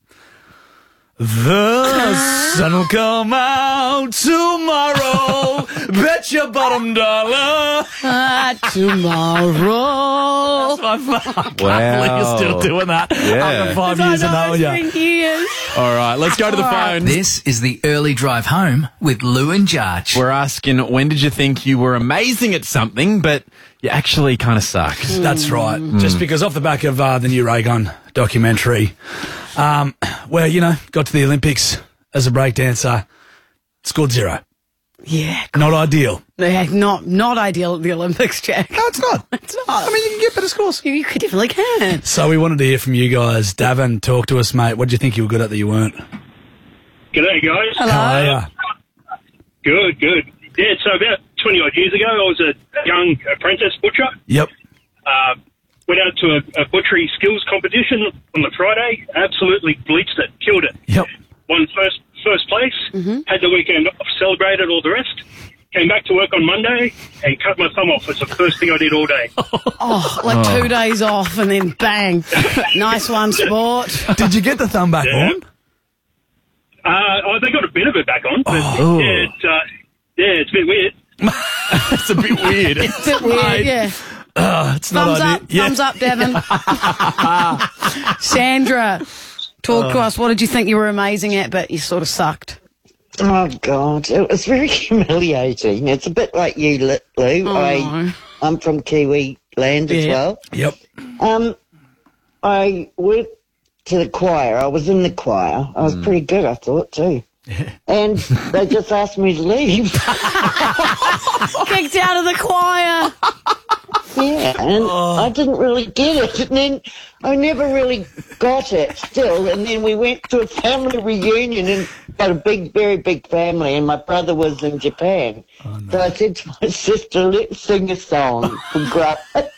S14: The sun will come out tomorrow. Bet your bottom dollar.
S15: Ah, tomorrow.
S14: That's my fun. I can't
S13: Wow.
S14: believe you're still doing that.
S13: Yeah.
S14: After five years of knowing you.
S15: Years.
S13: All right, let's go to the phone.
S17: This is the early drive home with Lou and Jarch.
S13: We're asking, when did you think you were amazing at something, but you actually kind of sucked?
S14: That's right. Just because off the back of uh, the new Ray Gunn documentary, um, where, you know, got to the Olympics as a breakdancer, scored zero.
S15: Yeah.
S14: Not ideal.
S15: Yeah, not not ideal at the Olympics, Jack.
S14: No, it's not.
S15: It's not.
S14: I mean, you can get better scores.
S15: You, you could definitely can.
S14: So we wanted to hear from you guys. Davin, talk to us, mate. What did you think you were good at that you weren't?
S5: G'day, guys.
S15: Hello.
S14: How are ya?
S5: Good, good. Yeah, so about twenty odd years ago, I was a young apprentice butcher.
S14: Yep.
S5: Uh, went out to a, a butchery skills competition on the Friday. Absolutely bleached it, killed it.
S14: Yep.
S5: Won first first place. Had the weekend off, celebrated all the rest. Came back to work on Monday and cut my thumb off. It's the first thing I did all day.
S15: Oh, like
S5: Oh.
S15: two days off and then bang. Nice one, sport.
S14: Did you get the thumb back
S5: Yeah.
S14: on?
S5: Uh, oh, they got a bit of it back on. But
S14: Oh.
S5: yeah, it's, uh, yeah, it's a bit weird.
S13: It's a bit weird.
S15: It's a bit weird, yeah.
S14: Oh, it's not
S15: Thumbs
S14: ideal.
S15: up, thumbs up, Devon. Sandra, talk to
S14: Oh.
S15: us. What did you think you were amazing at, but you sort of sucked?
S7: Oh, God. It was very humiliating. It's a bit like you, Li- Lou.
S15: Oh.
S7: I, I'm from Kiwi land as
S14: Yeah.
S7: well.
S14: Yep.
S7: Um, I went to the choir. I was in the choir. I was pretty good, I thought, too. And they just asked me to leave.
S15: Kicked out of the choir.
S7: Yeah, and I didn't really get it. And then I never really got it still. And then we went to a family reunion and got a big, very big family. And my brother was in Japan. So I said to my sister, let's sing a song for Grunt.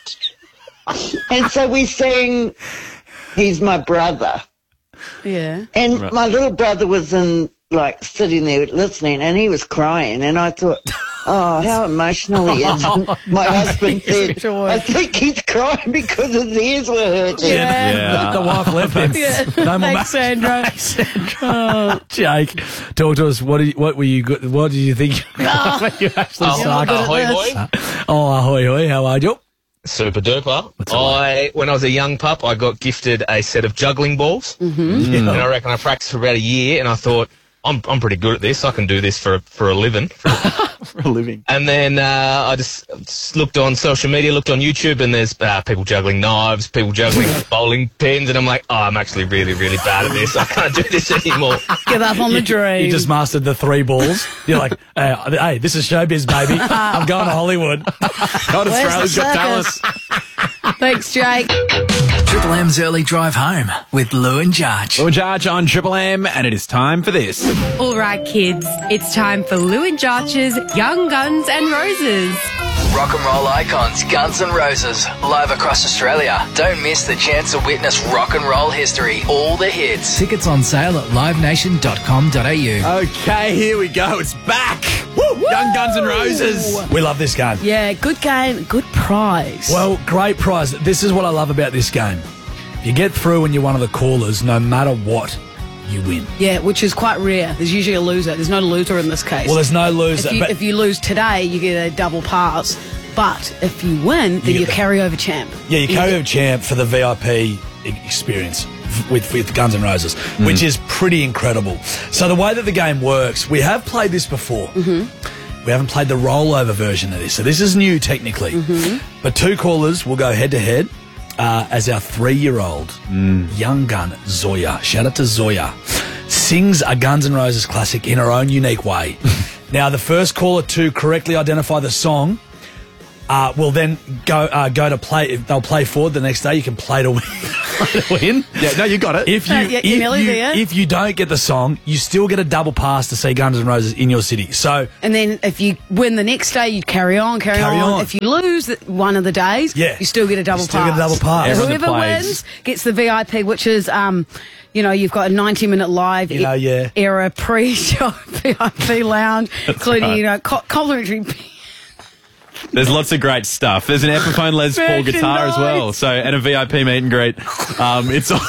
S7: And so we sang He's My Brother.
S15: Yeah.
S7: And
S15: Right.
S7: my little brother was in, like, sitting there listening, and he was crying. And I thought, oh, how emotional he is. And my husband said, I think he's crying because his ears were hurting.
S14: Yeah. The, the wife left him.
S15: Yeah.
S14: No more
S15: Thanks, Sandra.
S14: Oh, Jake, talk to us. What did you, what were you good? What did you think
S15: Oh.
S14: you actually
S8: Oh,
S14: sucked?
S8: ahoy, hoy.
S14: Oh, ahoy, hoy. How are you?
S8: Super duper. I, when I was a young pup, I got gifted a set of juggling balls,
S14: Mm-hmm.
S8: and I reckon I practiced for about a year. And I thought, I'm I'm pretty good at this. I can do this for a, for a living.
S13: For a living.
S8: And then uh, I just, just looked on social media, looked on YouTube, and there's uh, people juggling knives, people juggling bowling pins, and I'm like, oh, I'm actually really, really bad at this. I can't do this anymore.
S15: Give up on the dream.
S14: You just mastered the three balls. You're like, hey, hey, this is showbiz, baby. I'm going to Hollywood. God,
S15: Where's
S14: Australia's
S15: the
S14: got talent.
S15: circus? Thanks, Jake.
S17: Triple M's early drive home with Lou and Jarch.
S13: Lou and Jarch on Triple M, and it is time for this.
S9: All right, kids, it's time for Lou and Jarch's Young Guns and Roses.
S17: Rock and roll icons Guns N' Roses, live across Australia. Don't miss the chance to witness rock and roll history, all the hits. Tickets on sale at live nation dot com dot a u.
S13: Okay, here we go. It's back. Woo! Young Guns N' Roses.
S14: We love this game.
S15: Yeah, good game, good prize.
S14: Well, great prize. This is what I love about this game. If you get through and you're one of the callers, no matter what, you win.
S15: Yeah, which is quite rare. There's usually a loser. There's no loser in this case.
S14: Well, there's no loser,
S15: If you,
S14: but-
S15: if you lose today, you get a double pass. But if you win, then
S14: You
S15: you
S14: get the-
S15: carry over champ.
S14: Yeah, you carry over champ for the V I P e- experience. with, with Guns N' Roses,
S13: Mm.
S14: which is pretty incredible. So the way that the game works, we have played this before.
S15: Mm-hmm.
S14: We haven't played the rollover version of this, so this is new technically.
S15: Mm-hmm.
S14: But two callers will go head to head uh, as our three-year-old young gun Zoya. Shout out to Zoya. Sings a Guns N' Roses classic in her own unique way. Now, the first caller to correctly identify the song uh, will then go uh, go to play. They'll play forward the next day. You can play to win. play to win.
S13: Yeah, no, you got it.
S14: If you
S15: Uh, yeah,
S14: if,
S15: you're nearly
S14: you
S15: there.
S14: if you don't get the song, you still get a double pass to see Guns N' Roses in your city. So
S15: And then if you win the next day, you carry on, carry,
S14: Carry on.
S15: If you lose th- one of the days,
S14: Yeah.
S15: you still get a double
S14: You still
S15: pass.
S14: get a double pass.
S13: Everyone that
S15: Whoever
S13: plays-
S15: wins gets the V I P, which is, um, you know, you've got a ninety-minute live
S14: You know, yeah.
S15: era pre-show V I P lounge, including,
S13: right.
S15: you know, co- complimentary...
S13: There's lots of great stuff. There's an Epiphone Les Paul guitar as well. So, and a V I P meet and greet. Um, it's all,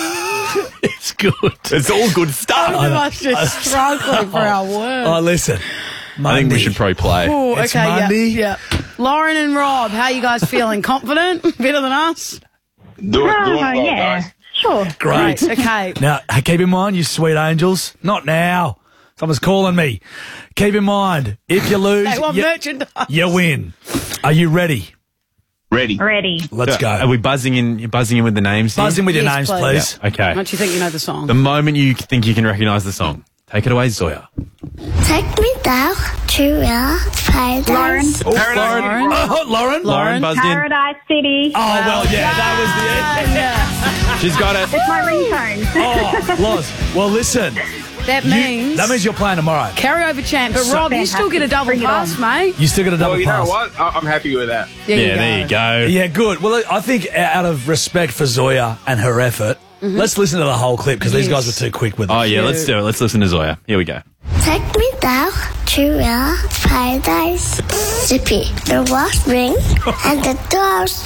S13: it's good. It's all good stuff.
S15: I'm much just struggling for our words.
S14: oh, listen,
S13: I think we should probably play.
S15: Oh,
S14: It's
S15: okay, yeah,
S14: Monday.
S15: yeah. Lauren and Rob, how you guys feeling? Confident? Better than us?
S4: Do it, do it well, guys.
S15: Sure.
S14: Great.
S15: Okay.
S14: Now, hey, keep in mind, you sweet angels, not now. Someone's calling me. Keep in mind, if you lose,
S15: They want
S14: you,
S15: merchandise.
S14: you win. Are you ready?
S4: Ready.
S10: Ready.
S14: Let's go.
S13: Are we buzzing in? You're buzzing in with the names? here?
S14: Buzz in with your
S15: Yes,
S14: names,
S15: please.
S14: please.
S13: Yeah, okay.
S15: Don't you think you know the song?
S13: The moment you think you can recognise the song, take it away, Zoya.
S11: Take me down to a paradise.
S14: Oh, Lauren. Oh, Lauren.
S13: Lauren buzzed in.
S10: Paradise City.
S14: Oh, well, yeah, that was the end.
S13: She's got it.
S10: It's my ringtone.
S14: Oh, Loz. Well, listen.
S15: That
S14: You-
S15: means
S14: that means you're playing tomorrow.
S15: carryover champ. But
S14: So-
S15: Rob, you still get a double
S10: Bring it
S15: pass,
S10: on.
S15: mate.
S14: You still get a double
S4: Well, you
S14: pass.
S4: know what? I- I'm happy with that.
S15: There
S13: Yeah,
S15: you
S13: there you go.
S14: Yeah, good. Well, I think out of respect for Zoya and her effort, let's listen to the whole clip because these
S15: Yes.
S14: guys were too quick with it.
S13: Oh, yeah, let's do it. Let's listen to Zoya. Here we go.
S11: Take me down to a paradise. Zippy, the walls ring and the doors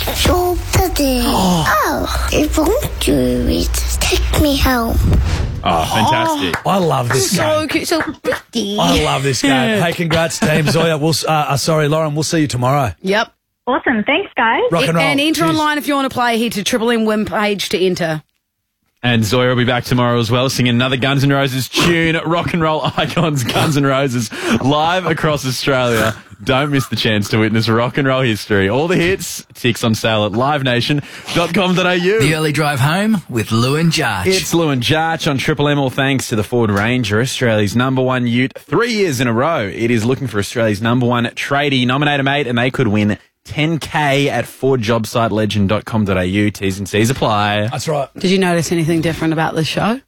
S11: open. Oh, it won't do it. Take me home.
S13: Oh, fantastic.
S14: I love this
S15: So
S14: game.
S15: cute, so pretty.
S14: I love this game. Hey, congrats, team. Zoya, we'll, uh, uh, sorry, Lauren, we'll see you tomorrow.
S15: Yep.
S10: Awesome. Thanks, guys.
S14: Rock and roll.
S15: And enter
S14: Cheers.
S15: online if you want to play. Head to Triple M Win page to enter.
S13: And Zoya will be back tomorrow as well, singing another Guns N' Roses tune, rock and roll icons, Guns N' Roses, live across Australia. Don't miss the chance to witness rock and roll history. All the hits, tickets on sale at live nation dot com dot a u.
S17: The early drive home with Lou and Jarch.
S13: It's Lou and Jarch on Triple M, all thanks to the Ford Ranger, Australia's number one ute, three years in a row. It is looking for Australia's number one tradie. Nominate a mate and they could win ten K at ford job site legend dot com dot a u. T's and C's apply.
S14: That's right.
S15: Did you notice anything different about this show?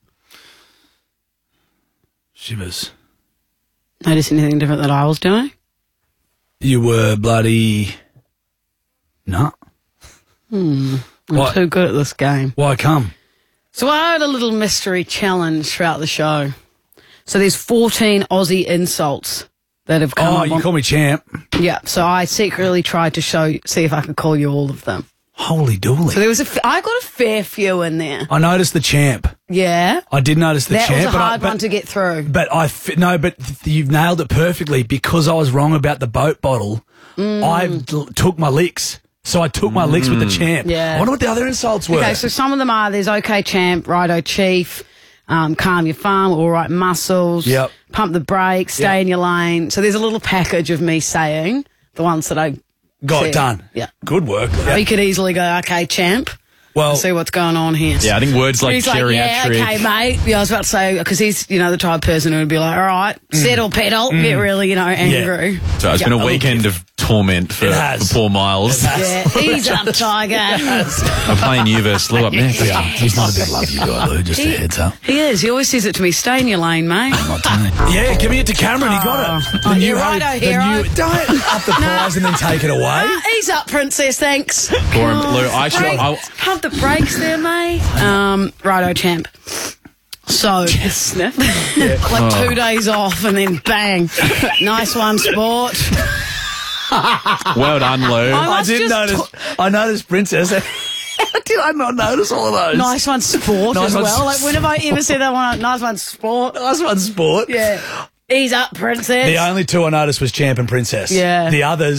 S14: Shivers.
S15: Notice anything different that I was doing?
S14: You were bloody... No.
S15: Hmm. I'm
S14: What?
S15: too good at this game.
S14: Why come?
S15: So I had a little mystery challenge throughout the show. So there's fourteen Aussie insults that have come
S14: Oh,
S15: up
S14: you
S15: on-
S14: call me champ.
S15: Yeah, so I secretly tried to show, see if I could call you all of them.
S14: Holy dooly.
S15: So there was a, f- I got a fair few in there.
S14: I noticed the champ.
S15: Yeah.
S14: I did notice the
S15: that
S14: champ.
S15: was a
S14: but I-
S15: hard
S14: but,
S15: one to get through.
S14: But I f- no, but th- you've nailed it perfectly because I was wrong about the boat bottle.
S15: Mm.
S14: I l- took my licks, so I took my licks with the champ.
S15: Yeah.
S14: I wonder what the other insults were.
S15: Okay, so some of them are, there's OK Champ, Righto Chief, um, Calm Your Farm, All Right Muscles,
S14: Yep.
S15: Pump the Brakes, Stay
S14: Yep.
S15: in Your Lane. So there's a little package of me saying the ones that I
S14: Got
S15: said.
S14: done.
S15: Yeah.
S14: Good work.
S15: We could easily go, OK Champ.
S14: Well,
S15: see what's going on here.
S13: Yeah, I think words like
S15: He's like, yeah,
S13: geriatric.
S15: okay, mate. Yeah, I was about to say, because he's, you know, the type of person who would be like, all right, settle, pedal,
S13: Mm.
S15: get really, you know, angry.
S13: So it's
S15: Yeah.
S13: been a weekend of torment for,
S14: It has.
S13: for poor Miles.
S15: Yeah, ease up, Tiger.
S13: I'm playing you versus Lou up next.
S14: Yeah, he's not a big love you guy, Lou, just a
S15: He-
S14: heads up.
S15: He is. He always says it to me, stay in your lane, mate.
S14: Yeah, giving it to Cameron, he got it.
S15: Oh,
S14: new
S15: you're
S14: Harry-
S15: righto,
S14: the
S15: hero.
S14: new- don't up the prize and then take it away.
S15: Ah, ease up, princess, thanks.
S13: For him, Lou, I actually,
S15: Break-
S13: I,
S15: Pump the brakes there, mate. Um, righto, champ. So, sniff. like
S13: Oh.
S15: two days off and then bang. Nice one, sport.
S13: well done, Lou.
S15: I
S14: I
S15: must
S14: did
S15: just
S14: notice. I noticed Princess. How did I not notice all of those?
S15: Nice one, sport
S14: Nice
S15: as
S14: one,
S15: well. Like, when have I ever said that one? Nice one, sport.
S14: Nice one, sport.
S15: Yeah. Ease up, princess.
S14: The only two I noticed was Champ and Princess.
S15: Yeah.
S14: The others,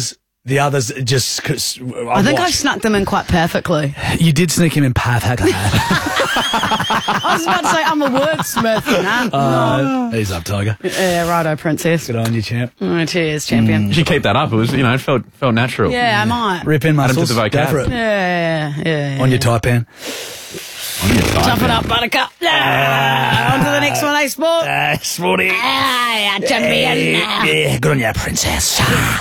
S14: The others just... Cause I,
S15: I think I
S14: watched.
S15: snuck them in quite perfectly.
S14: You did sneak him in Path Hacker.
S15: I was about to say I'm a wordsmith. Nah.
S14: uh, he's up, Tiger.
S15: Yeah, righto, princess.
S14: Good on you, champ.
S15: Oh, cheers, champion.
S13: You should keep that up. It was, you know, it felt felt natural.
S15: Yeah, I might.
S14: Rip in
S13: Add 'em to
S14: muscles.
S13: the vocab.
S14: Go for it.
S15: Yeah, yeah, yeah.
S14: On your Taipan.
S15: Tough it up, buttercup. Ah, on to the next one, eh, sport?
S14: Ah, sporty.
S15: Ah, champion.
S14: Yeah, good on you, princess.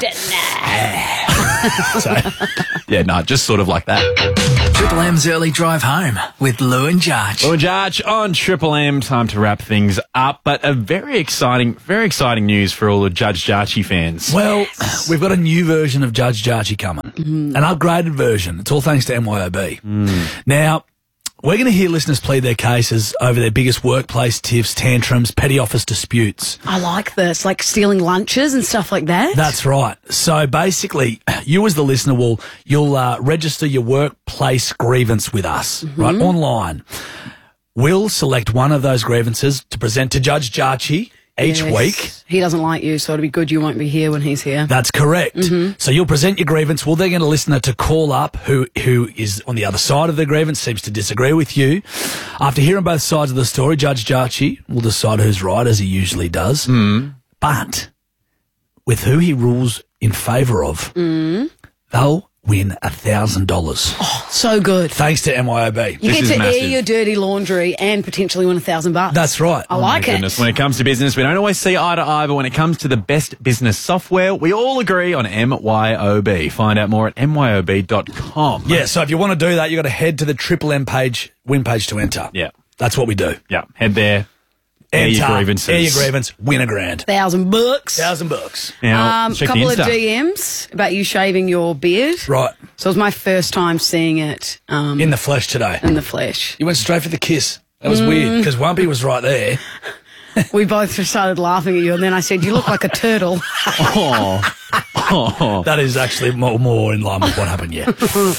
S13: So, yeah, no, just sort of like that.
S17: Triple M's early drive home with Lou and Jarch.
S13: Lou and Jarch on Triple M. Time to wrap things up, but a very exciting, very exciting news for all the Judge Jarchy fans.
S14: Well, we've got a new version of Judge Jarchy coming.
S15: Mm-hmm.
S14: An upgraded version. It's all thanks to M Y O B.
S13: Mm.
S14: Now, we're going to hear listeners plead their cases over their biggest workplace tiffs, tantrums, petty office disputes.
S15: I like this, like stealing lunches and stuff like that.
S14: That's right. So basically, you as the listener will you'll uh, register your workplace grievance with us,
S15: Mm-hmm.
S14: right, online. We'll select one of those grievances to present to Judge Jarchy each
S15: Yes.
S14: week.
S15: He doesn't like you, so it'll be good you won't be here when he's here.
S14: That's correct.
S15: Mm-hmm.
S14: So you'll present your grievance. We'll then get a listener to call up who who is on the other side of the grievance, seems to disagree with you. After hearing both sides of the story, Judge Jarchy will decide who's right, as he usually does.
S13: Mm.
S14: But with who he rules in favour of,
S15: Mm.
S14: they'll win a thousand dollars.
S15: Oh, so good.
S14: Thanks to M Y O B.
S15: You get to air your dirty laundry and potentially win a thousand bucks.
S14: That's right.
S15: I like it.
S13: Goodness, when it comes to business, we don't always see eye to eye, but when it comes to the best business software, we all agree on M Y O B. Find out more at M Y O B dot com.
S14: Yeah, so if you want to do that, you've got to head to the Triple M page, win page to enter.
S13: Yeah.
S14: That's what we do.
S13: Yeah, head there, air your
S14: Enter,
S13: grievances.
S14: Air your grievance, win a grand.
S15: Thousand bucks.
S14: Thousand bucks.
S13: Now,
S15: Um,
S13: check
S15: couple
S13: the
S15: of
S13: Insta.
S15: D Ms about you shaving your beard.
S14: Right.
S15: So it was my first time seeing it um,
S14: In the flesh today.
S15: in the flesh.
S14: You went straight for the kiss. That was
S15: Mm.
S14: weird because Wumpy was right there.
S15: We both started laughing at you, and then I said, "You look like a turtle."
S13: Oh. Oh.
S14: That is actually more, more in line with what happened, yeah.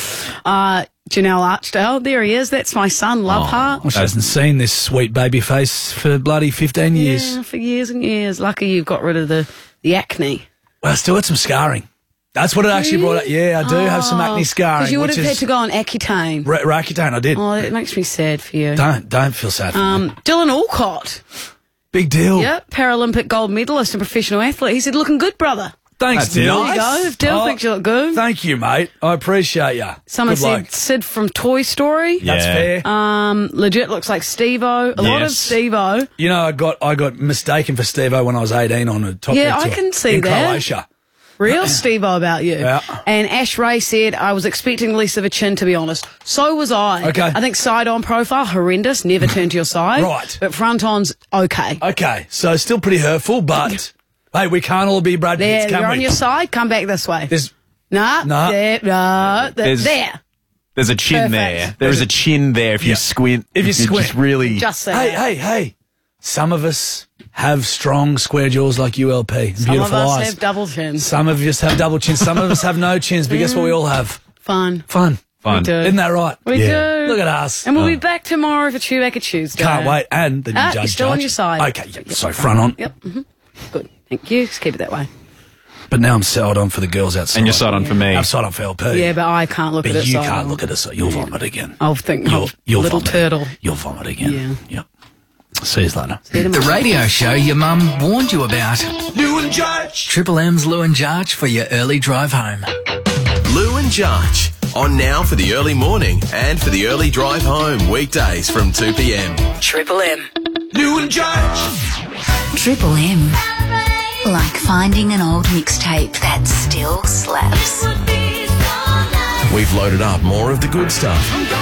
S15: uh, Janelle Archdale, there he is. That's my son, Love Heart.
S14: Well, she hasn't seen this sweet baby face for bloody fifteen years.
S15: Yeah, for years and years. Lucky you got rid of the, the acne.
S14: Well, I still had some scarring. That's what it actually brought up. Yeah, I do have some acne scarring.
S15: Because you would
S14: which
S15: have
S14: is
S15: had to go on Accutane.
S14: Ra- Roaccutane, I did.
S15: Oh, that makes me sad for you.
S14: Don't, don't feel sad for me.
S15: Um, Dylan Alcott.
S14: Big deal.
S15: Yep, Paralympic gold medalist and professional athlete. He said, looking good, brother.
S14: Thanks,
S13: That's
S14: Dylan.
S13: it.
S15: There you go. If Dylan
S14: Oh,
S15: thinks you look good.
S14: Thank you, mate. I appreciate you.
S15: Someone
S14: Good
S15: said
S14: bloke.
S15: Sid from Toy Story.
S14: That's
S13: Yeah.
S14: fair.
S15: Um, legit looks like Steve-O. A lot of
S13: Yes.
S15: Steve-O.
S14: You know, I got I got mistaken for Steve-O when I was eighteen on a top
S15: Yeah,
S14: Gear
S15: I
S14: tour
S15: can see
S14: in
S15: that.
S14: Croatia.
S15: Real Steve-O about you.
S14: Yeah.
S15: And Ash Ray said, I was expecting less of a chin, to be honest. So was I.
S14: Okay.
S15: I think side-on profile, horrendous. Never turn to your side.
S14: Right.
S15: But front-on's okay.
S14: Okay, so still pretty hurtful, but hey, we can't all be Brad
S15: There,
S14: Pitts, can
S15: you're
S14: we?
S15: on your side. Come back this way.
S14: There's
S15: Nah.
S14: Nah.
S15: There. Nah. There.
S13: There's-
S15: there.
S13: There's a chin
S15: Perfect.
S13: there. There's a chin there if you
S14: Yeah.
S13: squint.
S14: If you squint.
S13: just really...
S15: Just say
S14: hey,
S15: that.
S14: hey, hey. Some of us have strong square jaws like U L P.
S15: Some
S14: Beautiful
S15: of us
S14: eyes.
S15: have double chins.
S14: Some of us have double chins. Some of us have no chins, but guess what we all have?
S15: Fun.
S14: Fun.
S13: Fun.
S15: We do.
S14: Isn't that right?
S15: We do.
S14: Look at us.
S15: And we'll be
S14: Oh.
S15: back tomorrow for Chewbacca Tuesday.
S14: Can't wait. And the new
S15: Ah,
S14: judge.
S15: you're still on
S14: judge.
S15: your side.
S14: Okay, yep. So front on.
S15: Yep. hmm Good. Thank you. Just keep it that way.
S14: But now I'm side on for the girls outside.
S13: And you're side on for me.
S14: I'm side on for L P.
S15: Yeah, but I can't look
S14: But
S15: at it.
S14: you
S15: so
S14: can't look at us. You'll vomit again.
S15: I'll think.
S14: You'll,
S15: oh,
S14: you'll
S15: little
S14: vomit.
S15: turtle.
S14: You'll vomit again.
S15: Yeah.
S14: Yep. See you later.
S17: The radio show your mum warned you about.
S2: Lou and Jarch.
S17: Triple M's Lou and Jarch for your early drive home.
S3: Lou and Jarch. On now for the early morning and for the early drive home weekdays from two p m.
S15: Triple M.
S2: Lou and Jarch.
S6: Triple M. Like finding an old mixtape that still slaps.
S3: We've loaded up more of the good stuff.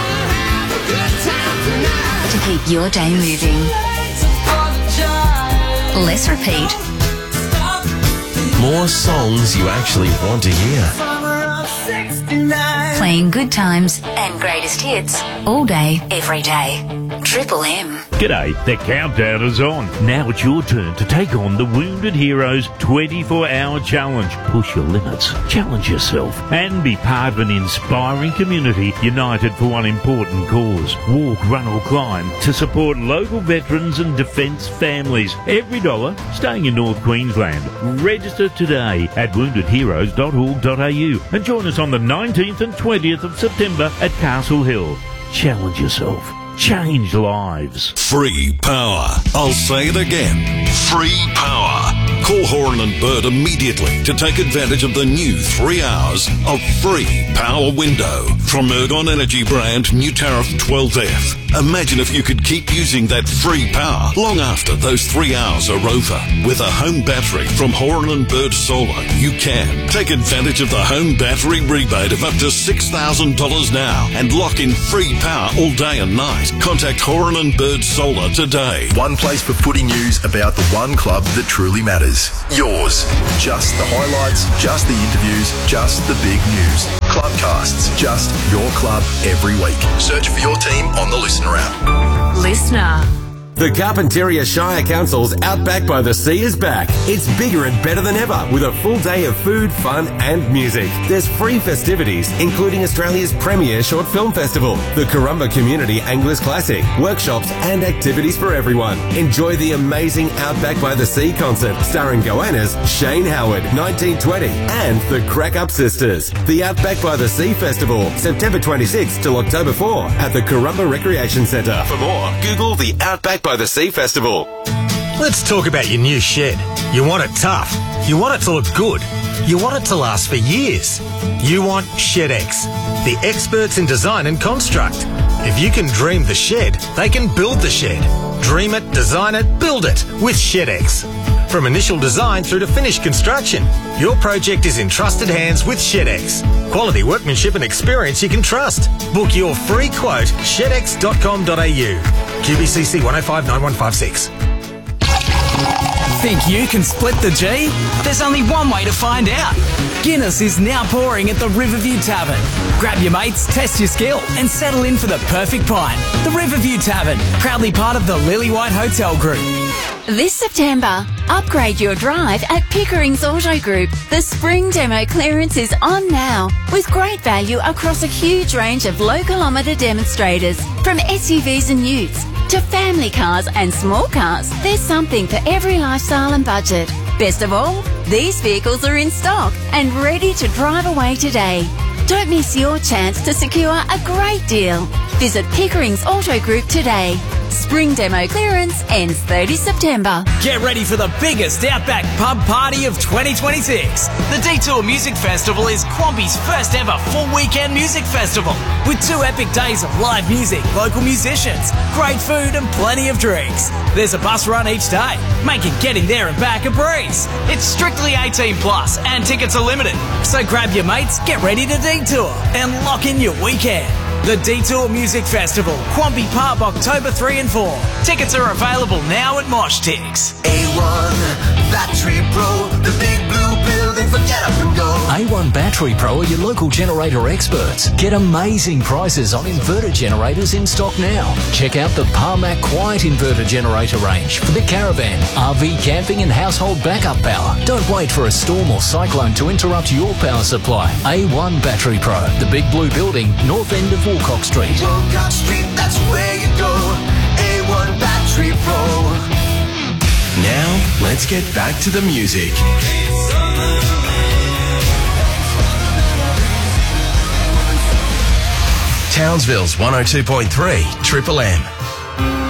S6: To keep your day moving. Less repeat.
S3: More songs you actually want to hear.
S6: Playing good times and greatest hits all day, every day. Triple M.
S12: G'day, the countdown is on. Now it's your turn to take on the Wounded Heroes twenty-four hour challenge. Push your limits, challenge yourself, and be part of an inspiring community united for one important cause. Walk, run or climb to support local veterans and defence families. Every dollar staying in North Queensland. Register today at wounded heroes dot org dot a u and join us on the nineteenth and twentieth of September at Castle Hill. Challenge yourself. Change lives.
S16: Free power. I'll say it again. Free power. Call Horan and Bird immediately to take advantage of the new three hours of free power window from Ergon Energy brand new tariff twelve F. Imagine if you could keep using that free power long after those three hours are over. With a home battery from Horan and Bird Solar, you can take advantage of the home battery rebate of up to six thousand dollars now and lock in free power all day and night. Contact Horan and Bird Solar today.
S3: One place for footy news about the one club that truly matters. Yours. Just the highlights, just the interviews, just the big news. Clubcasts. Just your club every week. Search for your team on the Listener app.
S23: Listener.
S18: The Carpentaria Shire Council's Outback by the Sea is back. It's bigger and better than ever with a full day of food, fun and music. There's free festivities, including Australia's premier short film festival, the Currumba Community Anglers Classic, workshops and activities for everyone. Enjoy the amazing Outback by the Sea concert starring Goannas, Shane Howard, nineteen twenty and the Crack Up Sisters. The Outback by the Sea Festival, September twenty-sixth till October fourth at the Currumba Recreation Centre. For more, Google the Outback by the Sea Festival.
S2: Let's talk about your new shed. You want it tough. You want it to look good. You want it to last for years. You want ShedX, the experts in design and construct. If you can dream the shed, they can build the shed. Dream it, design it, build it with ShedX. From initial design through to finished construction, your project is in trusted hands with ShedX. Quality workmanship and experience you can trust. Book your free quote, shed x dot com dot a u. Q B C C one oh five nine one five six.
S19: Think you can split the G? There's only one way to find out. Guinness is now pouring at the Riverview Tavern. Grab your mates, test your skill, and settle in for the perfect pint. The Riverview Tavern, proudly part of the Lillywhite Hotel Group.
S23: This September, upgrade your drive at Pickering's Auto Group. The spring demo clearance is on now, with great value across a huge range of low kilometre demonstrators. From S U Vs and utes to family cars and small cars, there's something for every lifestyle and budget. Best of all, these vehicles are in stock and ready to drive away today. Don't miss your chance to secure a great deal. Visit Pickering's Auto Group today. Spring demo clearance ends thirtieth September.
S19: Get ready for the biggest Outback pub party of twenty twenty-six. The Detour Music Festival is Quamby's first ever full weekend music festival with two epic days of live music, local musicians, great food and plenty of drinks. There's a bus run each day, making getting there and back a breeze. It's strictly eighteen plus and tickets are limited. So grab your mates, get ready to detour and lock in your weekend. The Detour Music Festival, Quamby Pub, October third and fourth. Tickets are available now at MoshTix.
S20: A one Battery Pro, the big blue building for get up and go.
S17: A one Battery Pro are your local generator experts. Get amazing prices on inverter generators in stock now. Check out the Parmac Quiet Inverter Generator range for the caravan, R V camping and household backup power. Don't wait for a storm or cyclone to interrupt your power supply. A one Battery Pro, the big blue building, north end of Wilcox Street.
S20: Wilcox Street, that's where you go. A one Battery Pro.
S3: Now, let's get back to the music. Townsville's one oh two point three Triple M.